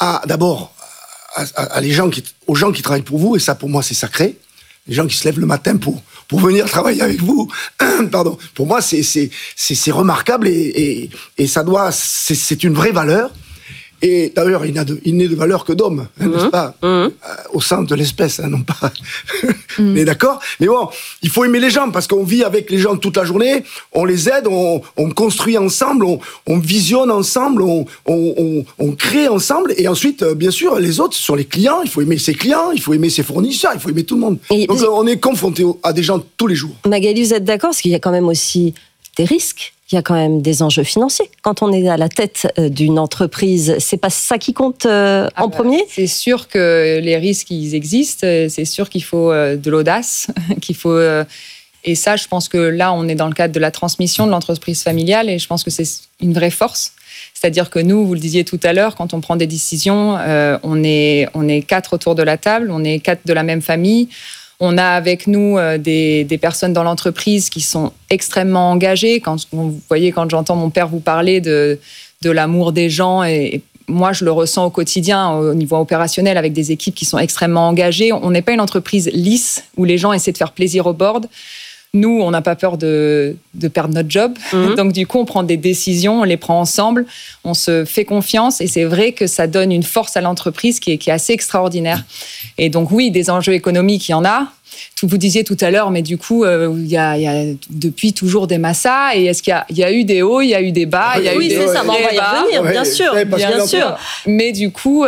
aux gens qui travaillent pour vous, et ça, pour moi, c'est sacré. Les gens qui se lèvent le matin pour venir travailler avec vous. Pardon. Pour moi, c'est remarquable, et c'est une vraie valeur. Et d'ailleurs, il n'est de valeur que d'homme, n'est-ce pas ? Au sein de l'espèce, non pas. Mais d'accord ? Mais bon, il faut aimer les gens, parce qu'on vit avec les gens toute la journée, on les aide, on construit ensemble, on visionne ensemble, on crée ensemble, et ensuite, bien sûr, les autres, ce sont les clients, il faut aimer ses clients, il faut aimer ses fournisseurs, il faut aimer tout le monde. Donc on est confronté à des gens tous les jours. Magali, vous êtes d'accord ? Parce qu'il y a quand même aussi des risques. Il y a quand même des enjeux financiers. Quand on est à la tête d'une entreprise, c'est pas ça qui compte en premier ? C'est sûr que les risques, ils existent. C'est sûr qu'il faut de l'audace, qu'il faut... Et ça, je pense que là, on est dans le cadre de la transmission de l'entreprise familiale, et je pense que c'est une vraie force. C'est-à-dire que nous, vous le disiez tout à l'heure, quand on prend des décisions, on est 4 autour de la table, on est 4 de la même famille. On a avec nous des personnes dans l'entreprise qui sont extrêmement engagées. Vous voyez, quand j'entends mon père vous parler de l'amour des gens, et moi, je le ressens au quotidien, au niveau opérationnel, avec des équipes qui sont extrêmement engagées. On n'est pas une entreprise lisse où les gens essaient de faire plaisir au board. Nous, on n'a pas peur de perdre notre job. Donc, du coup, on prend des décisions, on les prend ensemble, on se fait confiance, et c'est vrai que ça donne une force à l'entreprise qui est assez extraordinaire. Et donc, oui, des enjeux économiques, il y en a. Vous disiez tout à l'heure, mais du coup, il y a depuis toujours des massas, et est-ce qu'il y a eu des hauts, il y a eu des bas, il y a eu des hauts, on va y revenir, bien sûr. Mais du coup,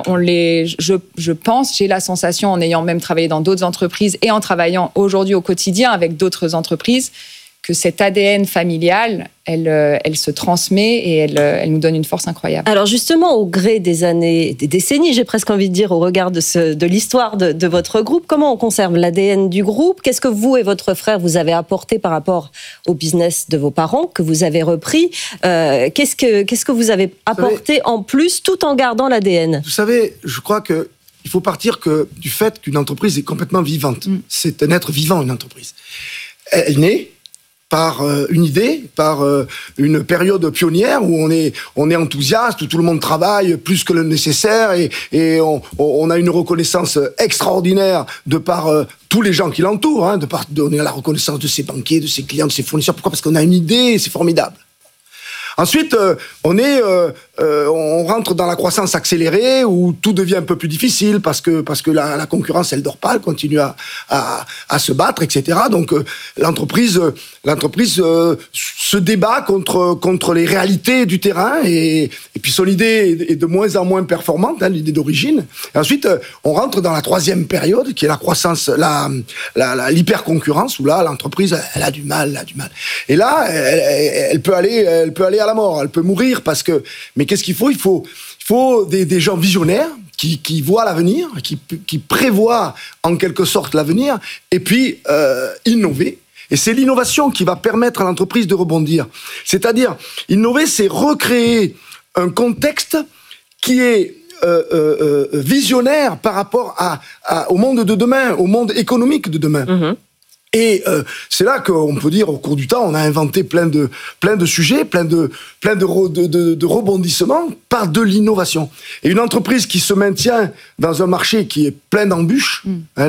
je pense, j'ai la sensation, en ayant même travaillé dans d'autres entreprises et en travaillant aujourd'hui au quotidien avec d'autres entreprises, que cet ADN familial, elle se transmet, et elle nous donne une force incroyable. Alors justement, au gré des années, des décennies, j'ai presque envie de dire, au regard de l'histoire de votre groupe, comment on conserve l'ADN du groupe ? Qu'est-ce que vous et votre frère vous avez apporté par rapport au business de vos parents que vous avez repris ? Qu'est-ce que vous avez apporté en plus, tout en gardant l'ADN ? Vous savez, je crois que il faut partir du fait qu'une entreprise est complètement vivante. C'est un être vivant, une entreprise. Elle naît par une idée, par une période pionnière où on est enthousiaste, où tout le monde travaille plus que le nécessaire, et on a une reconnaissance extraordinaire de par tous les gens qui l'entourent, on a la reconnaissance de ses banquiers, de ses clients, de ses fournisseurs. Pourquoi ? Parce qu'on a une idée, c'est formidable. Ensuite, on est on rentre dans la croissance accélérée où tout devient un peu plus difficile parce que la concurrence, elle dort pas, elle continue à se battre, etc. Donc l'entreprise se débat contre les réalités du terrain et puis son idée est de moins en moins performante, l'idée d'origine. Et ensuite, on rentre dans la troisième période qui est la croissance, l'hyperconcurrence où là, l'entreprise, elle a du mal. Et là, elle peut aller à la mort, elle peut mourir mais qu'est-ce qu'il faut ? Il faut des gens visionnaires qui voient l'avenir, qui prévoient en quelque sorte l'avenir, et puis innover. Et c'est l'innovation qui va permettre à l'entreprise de rebondir. C'est-à-dire, innover, c'est recréer un contexte qui est visionnaire par rapport au monde de demain, au monde économique de demain. Mmh. Et c'est là qu'on peut dire, au cours du temps, on a inventé plein de sujets, plein de rebondissements par de l'innovation. Et une entreprise qui se maintient dans un marché qui est plein d'embûches,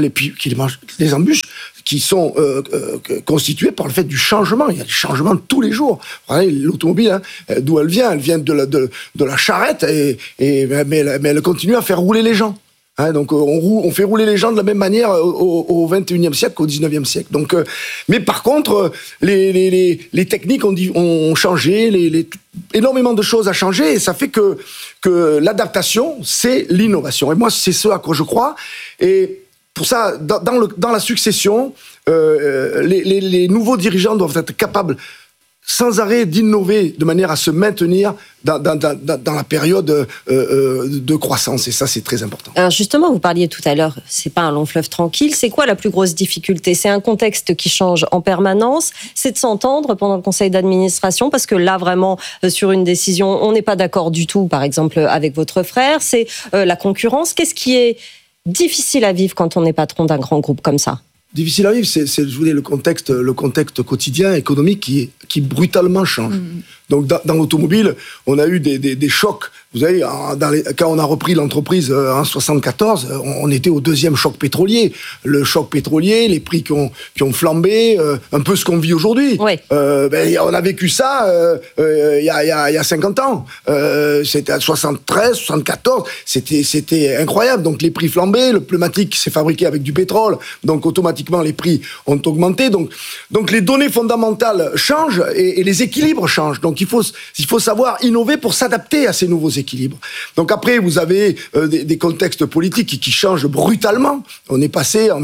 les embûches qui sont constituées par le fait du changement. Il y a des changements tous les jours. Regardez, l'automobile, d'où elle vient de la charrette, mais elle continue à faire rouler les gens. Donc on fait rouler les gens de la même manière au 21e siècle qu'au 19e siècle. Donc, mais par contre, les techniques ont changé, énormément de choses ont changé, et ça fait que l'adaptation, c'est l'innovation. Et moi, c'est ce à quoi je crois. Et pour ça, dans la succession, les nouveaux dirigeants doivent être capables sans arrêt d'innover de manière à se maintenir dans la période de croissance. Et ça, c'est très important. Alors justement, vous parliez tout à l'heure, c'est pas un long fleuve tranquille. C'est quoi la plus grosse difficulté ? C'est un contexte qui change en permanence. C'est de s'entendre pendant le conseil d'administration, parce que là, vraiment, sur une décision, on n'est pas d'accord du tout, par exemple, avec votre frère. C'est la concurrence. Qu'est-ce qui est difficile à vivre quand on est patron d'un grand groupe comme ça ? Difficile à vivre, c'est je voulais le contexte quotidien, économique qui brutalement change. Donc dans l'automobile, on a eu des chocs. Vous savez, quand on a repris l'entreprise en 74, on était au deuxième choc pétrolier. Le choc pétrolier, les prix qui ont flambé, un peu ce qu'on vit aujourd'hui. Oui. On a vécu ça il y a 50 ans. C'était à 73, 74. C'était incroyable. Donc les prix flambaient, le pneumatique s'est fabriqué avec du pétrole. Donc automatiquement, les prix ont augmenté. Donc les données fondamentales changent et les équilibres changent. Donc il faut savoir innover pour s'adapter à ces nouveaux équilibres. Donc après, vous avez des contextes politiques qui changent brutalement. On est passé en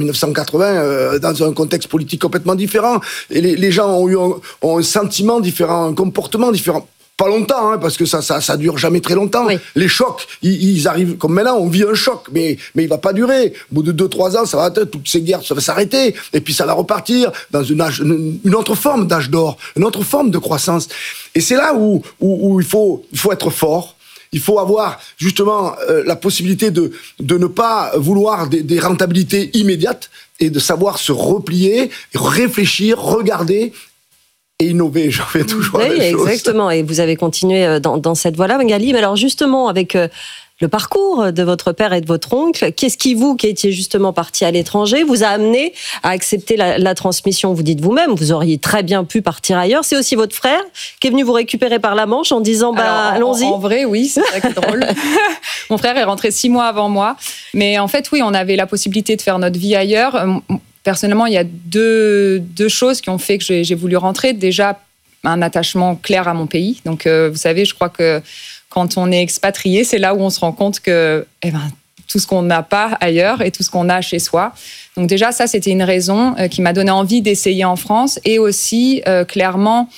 1980 dans un contexte politique complètement différent. Et les gens ont un sentiment différent, un comportement différent. Pas longtemps, parce que ça dure jamais très longtemps. Oui. Les chocs, ils arrivent, comme maintenant, on vit un choc, mais il va pas durer. Au bout de 2-3 ans, ça va, toutes ces guerres, ça va s'arrêter, et puis ça va repartir dans une autre forme d'âge d'or, une autre forme de croissance. Et c'est là où il faut être fort. Il faut avoir justement la possibilité de ne pas vouloir des rentabilités immédiates et de savoir se replier, réfléchir, regarder et innover. J'en fais toujours la même chose. Exactement. Et vous avez continué dans cette voie-là, Magali. Mais alors justement, avec le parcours de votre père et de votre oncle, qu'est-ce qui étiez justement parti à l'étranger, vous a amené à accepter la transmission ? Vous dites vous-même, vous auriez très bien pu partir ailleurs. C'est aussi votre frère qui est venu vous récupérer par la Manche en disant allons-y. En vrai, oui, c'est ça qui est drôle. Mon frère est rentré 6 mois avant moi. Mais en fait, oui, on avait la possibilité de faire notre vie ailleurs. Personnellement, il y a deux choses qui ont fait que j'ai voulu rentrer. Déjà, un attachement clair à mon pays. Donc, vous savez, je crois que quand on est expatrié, c'est là où on se rend compte que tout ce qu'on n'a pas ailleurs et tout ce qu'on a chez soi. Donc déjà, ça, c'était une raison qui m'a donné envie d'essayer en France. Et aussi, clairement,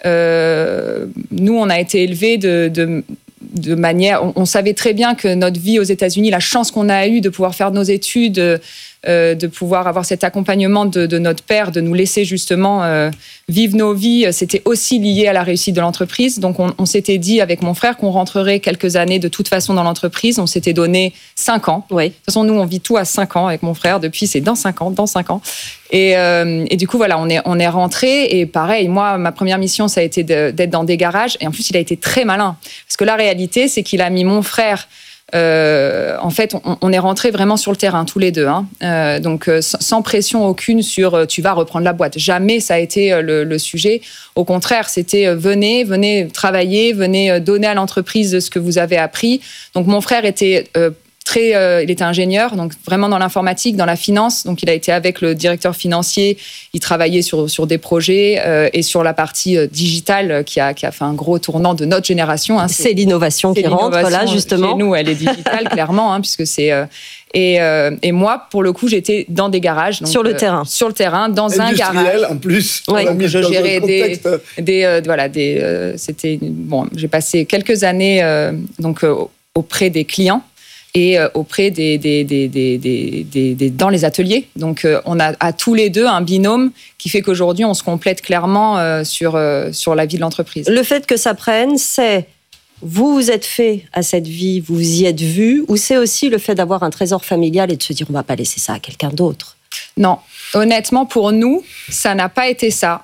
nous, on a été élevés de manière... On savait très bien que notre vie aux États-Unis, la chance qu'on a eue de pouvoir faire nos études, de pouvoir avoir cet accompagnement de notre père, de nous laisser justement vivre nos vies, c'était aussi lié à la réussite de l'entreprise. Donc on s'était dit avec mon frère qu'on rentrerait quelques années de toute façon dans l'entreprise. On s'était donné 5 ans. Oui. De toute façon, nous, on vit tout à 5 ans avec mon frère. Depuis, c'est dans 5 ans. Et du coup, voilà, on est rentré. Et pareil, moi, ma première mission, ça a été d'être dans des garages. Et en plus, il a été très malin. Parce que la réalité, c'est qu'il a mis mon frère en fait, on est rentrés vraiment sur le terrain, tous les deux. Donc, sans pression aucune sur tu vas reprendre la boîte. Jamais ça a été le sujet. Au contraire, c'était venez travailler, venez donner à l'entreprise ce que vous avez appris. Donc, mon frère était... il était ingénieur, donc vraiment dans l'informatique, dans la finance. Donc, il a été avec le directeur financier. Il travaillait sur des projets et sur la partie digitale qui a fait un gros tournant de notre génération. C'est l'innovation qui rentre là, justement. Chez nous, elle est digitale, clairement, puisque c'est... Et moi, pour le coup, j'étais dans des garages. Donc, sur le terrain. Sur le terrain, dans un garage. Industriel, en plus. Ouais. Donc, je gérais j'ai passé quelques années auprès des clients et auprès dans les ateliers. Donc, on a à tous les deux un binôme qui fait qu'aujourd'hui, on se complète clairement sur la vie de l'entreprise. Le fait que ça prenne, c'est vous vous êtes fait à cette vie, vous vous y êtes vu, ou c'est aussi le fait d'avoir un trésor familial et de se dire on va pas laisser ça à quelqu'un d'autre? Non. Honnêtement, pour nous, ça n'a pas été ça.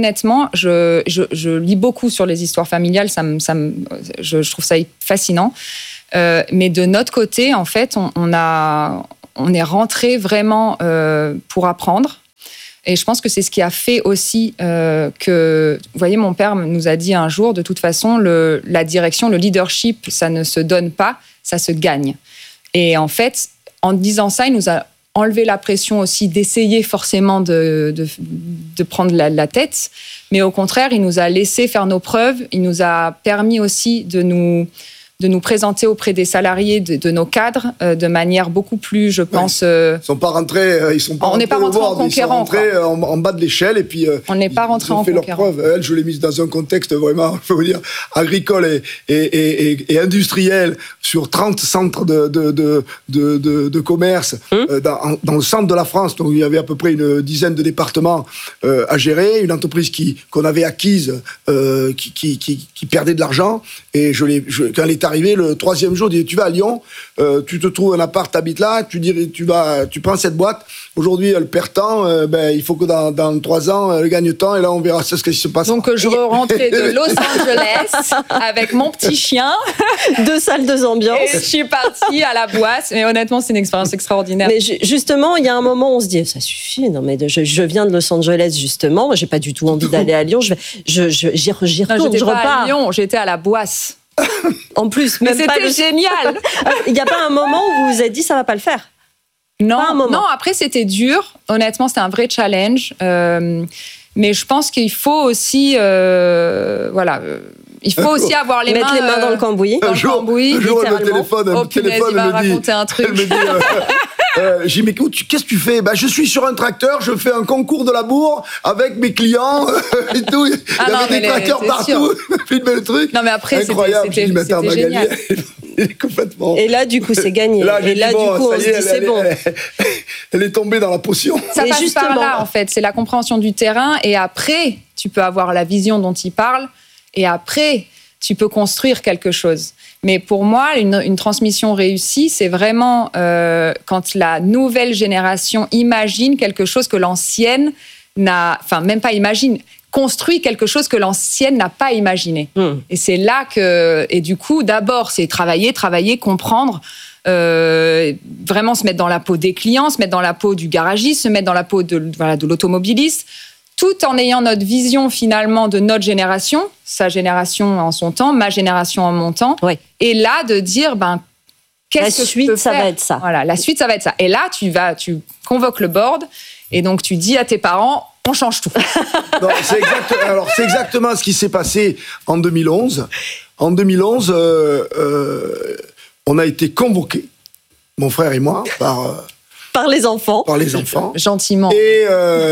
Je lis beaucoup sur les histoires familiales, je trouve ça fascinant. Mais de notre côté, en fait, on est rentré vraiment pour apprendre. Et je pense que c'est ce qui a fait aussi que... Vous voyez, mon père nous a dit un jour, de toute façon, la direction, le leadership, ça ne se donne pas, ça se gagne. Et en fait, en disant ça, il nous a enlevé la pression aussi d'essayer forcément de prendre la tête. Mais au contraire, il nous a laissé faire nos preuves. Il nous a permis aussi de nous présenter auprès des salariés de nos cadres de manière beaucoup plus, je pense... Ils sont pas rentrés, on n'est pas rentrés en conquérant. Ils sont rentrés en bas de l'échelle et puis on n'est pas rentrés en fait conquérant. leur preuve. Elle, je l'ai mise dans un contexte vraiment, je peux vous dire, agricole et industriel sur 30 centres de commerce dans le centre de la France. Donc il y avait à peu près une dizaine de départements à gérer. Une entreprise qu'on avait acquise qui perdait de l'argent. Et quand elle est arrivée, le 3e jour, tu vas à Lyon, tu te trouves un appart, t'habites là, tu prends cette boîte. Aujourd'hui, elle perd tant, il faut que dans 3 ans, elle gagne tant, et là, on verra ce qui se passe. Donc, je rentrais de Los Angeles avec mon petit chien. 2 salles, 2 ambiances. Et je suis partie à la boîte. Mais honnêtement, c'est une expérience extraordinaire. Mais justement, il y a un moment où on se dit, ça suffit, non, mais je viens de Los Angeles, justement. Moi, j'ai pas du tout envie d'aller à Lyon. J'y retourne, je repars. À Lyon, j'étais à la Boisse. En plus, mais c'était génial. Il n'y a pas un moment où vous vous êtes dit ça va pas le faire? Non, après c'était dur. Honnêtement, c'était un vrai challenge. Mais je pense qu'il faut aussi, il faut aussi avoir mettre les mains dans le cambouis. Un jour, le téléphone me raconter un truc. Elle me dit, j'ai dit, mais qu'est-ce que tu fais? Je suis sur un tracteur, je fais un concours de labour avec mes clients et tout. Il y avait des tracteurs partout. Filmer le truc. Non, mais après, incroyable. C'était génial. Complètement. Et là, du coup, c'est gagné. Et là, du coup, on se dit, c'est bon. Elle est tombée dans la potion. Ça passe par là, en fait. C'est la compréhension du terrain. Et après, tu peux avoir la vision dont il parle. Et après, tu peux construire quelque chose. Mais pour moi, une transmission réussie, c'est vraiment quand la nouvelle génération imagine quelque chose que l'ancienne n'a... Enfin, même pas imagine, construit quelque chose que l'ancienne n'a pas imaginé. Et c'est là que... Et du coup, d'abord, c'est travailler, comprendre, vraiment se mettre dans la peau des clients, se mettre dans la peau du garagiste, se mettre dans la peau de l'automobiliste, tout en ayant notre vision finalement de notre génération, sa génération en son temps, ma génération en mon temps, et là de dire qu'est-ce que je peux faire ? La suite, ça va être ça. Voilà, la suite, ça va être ça. Et là, tu convoques le board et donc tu dis à tes parents, on change tout. Non, c'est exactement ce qui s'est passé en 2011. En 2011, on a été convoqués, mon frère et moi, par les enfants. Par les enfants. Gentiment. Et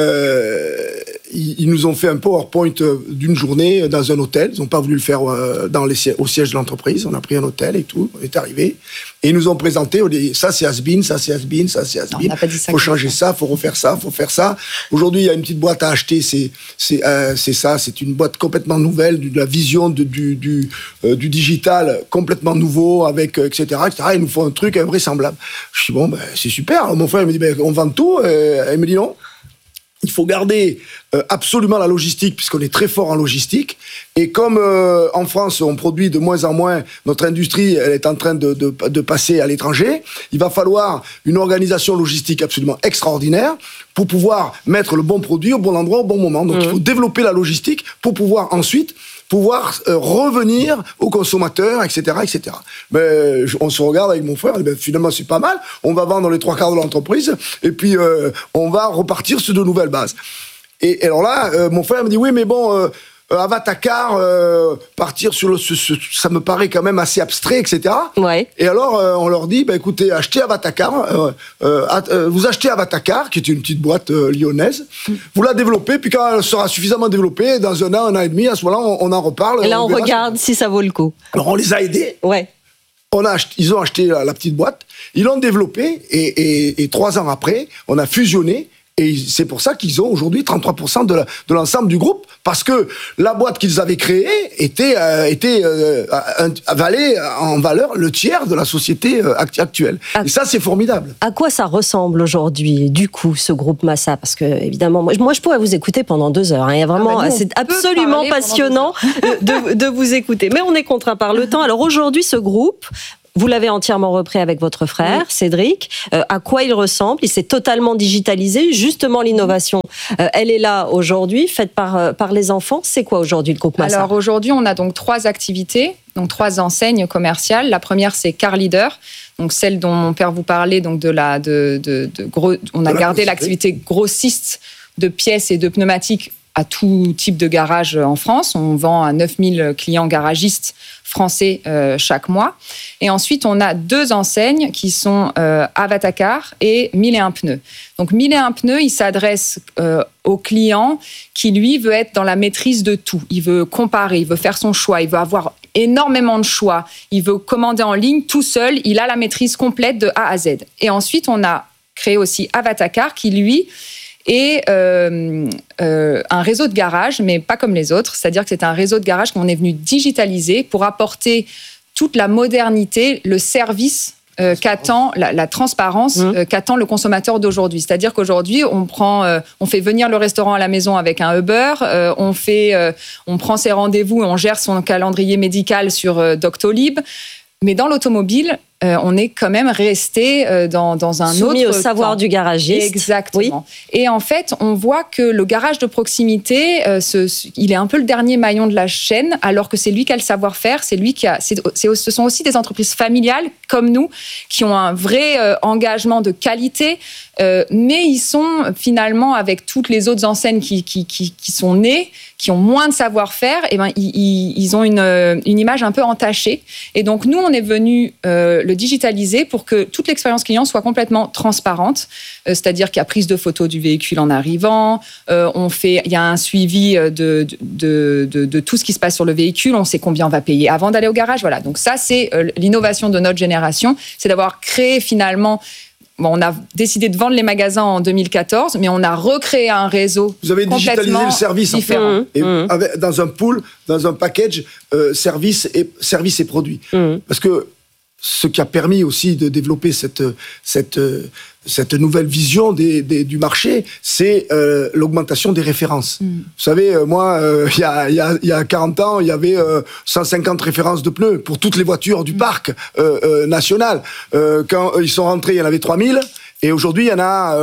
ils nous ont fait un PowerPoint d'une journée dans un hôtel. Ils n'ont pas voulu le faire au siège de l'entreprise. On a pris un hôtel et tout. On est arrivé. Et ils nous ont présenté, ça c'est has-been, ça c'est has-been, ça c'est has-been. Il faut changer ça, il faut refaire ça, il faut faire ça. Aujourd'hui, il y a une petite boîte à acheter. C'est ça. C'est une boîte complètement nouvelle, de la vision du digital complètement nouveau, avec etc. Ils nous font un truc invraisemblable. Je dis bon, c'est super. Alors, mon frère me dit on vend tout. Elle me dit non. il faut garder absolument la logistique, puisqu'on est très fort en logistique. Et comme en France, on produit de moins en moins, notre industrie elle est en train de passer à l'étranger, il va falloir une organisation logistique absolument extraordinaire pour pouvoir mettre le bon produit au bon endroit, au bon moment. Donc il faut développer la logistique pour pouvoir ensuite revenir aux consommateurs, etc., etc. Mais on se regarde avec mon frère, et ben, finalement c'est pas mal, on va vendre les 3/4 de l'entreprise, et puis on va repartir sur de nouvelles bases. Et alors là, mon frère me dit, oui, mais bon, Avatacar, partir sur ça me paraît quand même assez abstrait, etc. Ouais. Et alors, on leur dit, bah, écoutez, achetez Avatacar, vous achetez Avatacar, qui est une petite boîte lyonnaise, vous la développez, puis quand elle sera suffisamment développée, dans un an et demi, à ce moment-là, on en reparle. Et là, on regarde si ça vaut le coup. Alors, on les a aidés. Ouais. Ils ont acheté la petite boîte, ils l'ont développée, et 3 ans après, on a fusionné. Et c'est pour ça qu'ils ont aujourd'hui 33% de l'ensemble du groupe, parce que la boîte qu'ils avaient créée valait en valeur le tiers de la société actuelle. Et ça, c'est formidable. À quoi ça ressemble aujourd'hui, du coup, ce groupe Massa ? Parce que, évidemment, moi, je pourrais vous écouter pendant 2 heures. Hein. Il y a vraiment, c'est absolument passionnant de vous écouter. Mais on est contraint par le temps. Alors aujourd'hui, ce groupe, vous l'avez entièrement repris avec votre frère, Cédric. À quoi il ressemble ? Il s'est totalement digitalisé. Justement, l'innovation, elle est là aujourd'hui, faite par les enfants. C'est quoi aujourd'hui le groupe Massa ? Alors aujourd'hui, on a donc 3 activités, donc 3 enseignes commerciales. La première, c'est Car Leader, donc celle dont mon père vous parlait, donc on a gardé l'activité grossiste de pièces et de pneumatiques à tout type de garage en France. On vend à 9000 clients garagistes français chaque mois. Et ensuite, on a 2 enseignes qui sont Avatacar et 1001 pneus. Donc 1001 pneus, il s'adresse au client qui, lui, veut être dans la maîtrise de tout. Il veut comparer, il veut faire son choix, il veut avoir énormément de choix. Il veut commander en ligne tout seul. Il a la maîtrise complète de A à Z. Et ensuite, on a créé aussi Avatacar qui, lui, et un réseau de garage, mais pas comme les autres. C'est-à-dire que c'est un réseau de garage qu'on est venu digitaliser pour apporter toute la modernité, le service qu'attend, la transparence qu'attend le consommateur d'aujourd'hui. C'est-à-dire qu'aujourd'hui, on fait venir le restaurant à la maison avec un Uber, on prend ses rendez-vous et on gère son calendrier médical sur Doctolib. Mais dans l'automobile, on est quand même resté dans un autre soumis au savoir du garagiste. Exactement. Oui. Et en fait, on voit que le garage de proximité, il est un peu le dernier maillon de la chaîne, alors que c'est lui qui a le savoir-faire, c'est lui qui a. Ce sont aussi des entreprises familiales comme nous qui ont un vrai engagement de qualité, mais ils sont finalement avec toutes les autres enseignes qui sont nées, qui ont moins de savoir-faire, et ben ils ont une image un peu entachée. Et donc nous, on est venu le digitaliser pour que toute l'expérience client soit complètement transparente, c'est-à-dire qu'il y a prise de photos du véhicule en arrivant, il y a un suivi de tout ce qui se passe sur le véhicule, on sait combien on va payer avant d'aller au garage. Voilà. Donc ça, c'est l'innovation de notre génération, c'est d'avoir créé finalement. Bon, on a décidé de vendre les magasins en 2014, mais on a recréé un réseau. Vous avez digitalisé le service différent. Et dans un pool, dans un package, service et produits. Parce que ce qui a permis aussi de développer cette nouvelle vision du marché, c'est l'augmentation des références. Vous savez, moi, il y a 40 ans, il y avait 150 références de pneus pour toutes les voitures du parc national. Quand ils sont rentrés, il y en avait 3000. Et aujourd'hui, il y en a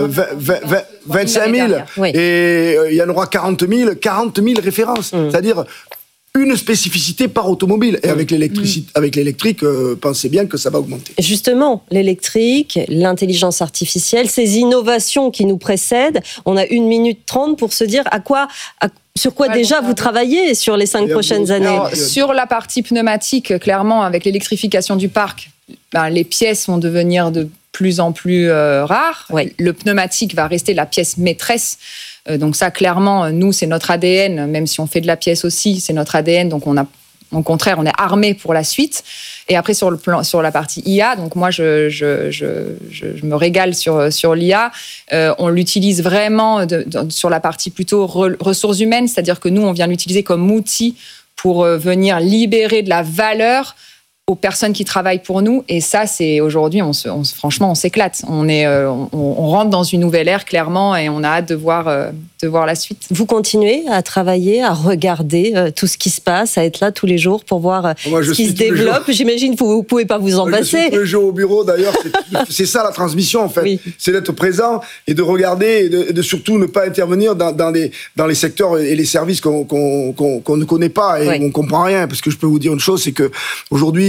25 000. Oui. Et il y en aura 40 000 références. C'est-à-dire une spécificité par automobile. Et avec l'électrique, pensez bien que ça va augmenter. Justement, l'électrique, l'intelligence artificielle, ces innovations qui nous précèdent, on a 1 minute 30 pour se dire sur quoi déjà vous travaillez sur les 5 prochaines années. Alors, sur la partie pneumatique, clairement, avec l'électrification du parc, les pièces vont devenir de plus en plus rares. Oui. Le pneumatique va rester la pièce maîtresse. Donc ça, clairement, nous, c'est notre ADN, même si on fait de la pièce aussi, c'est notre ADN, donc au contraire, on est armé pour la suite. Et après, sur la partie IA, donc moi, je me régale sur l'IA. On l'utilise vraiment sur la partie plutôt ressources humaines, c'est-à-dire que nous, on vient l'utiliser comme outil pour venir libérer de la valeur aux personnes qui travaillent pour nous. Et ça, c'est aujourd'hui, franchement, on s'éclate. On rentre dans une nouvelle ère, clairement, et on a hâte de voir la suite. Vous continuez à travailler, à regarder tout ce qui se passe, à être là tous les jours pour voir ce qui se développe. J'imagine que vous ne pouvez pas vous en passer. Je suis tous les jours au bureau, d'ailleurs. C'est ça la transmission, en fait. Oui. C'est d'être présent et de regarder et de surtout ne pas intervenir dans les secteurs et les services qu'on ne connaît pas et on ne comprend rien. Parce que je peux vous dire une chose, c'est qu'aujourd'hui,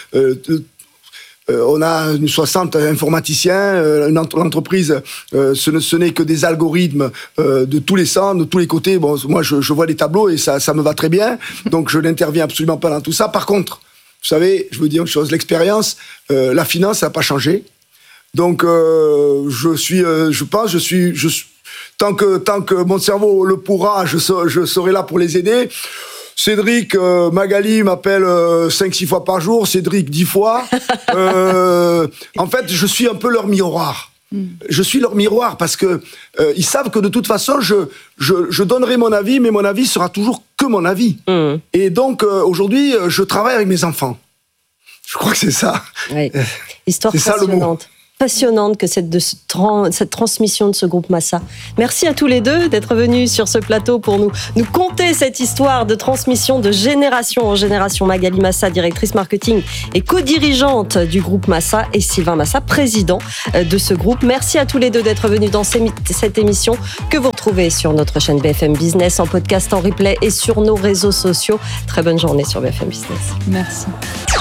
on a 60 informaticiens, l'entreprise, ce n'est que des algorithmes de tous les sens, de tous les côtés. Bon, moi, je vois les tableaux et ça me va très bien, donc je n'interviens absolument pas dans tout ça. Par contre, vous savez, je veux dire une chose, l'expérience, la finance, ça n'a pas changé. Donc, tant que mon cerveau le pourra, je serai là pour les aider. Cédric, Magali m'appelle 5-6 fois par jour, Cédric 10 fois. En fait, je suis un peu leur miroir. Je suis leur miroir parce que ils savent que de toute façon, je donnerai mon avis, mais mon avis sera toujours que mon avis. Et donc, aujourd'hui, je travaille avec mes enfants. Je crois que c'est ça. Oui. Histoire passionnante. Passionnante que cette transmission de ce groupe Massa. Merci à tous les deux d'être venus sur ce plateau pour nous conter cette histoire de transmission de génération en génération. Magali Massa, directrice marketing et co-dirigeante du groupe Massa, et Sylvain Massa, président de ce groupe. Merci à tous les deux d'être venus dans cette émission que vous retrouvez sur notre chaîne BFM Business, en podcast, en replay et sur nos réseaux sociaux. Très bonne journée sur BFM Business. Merci.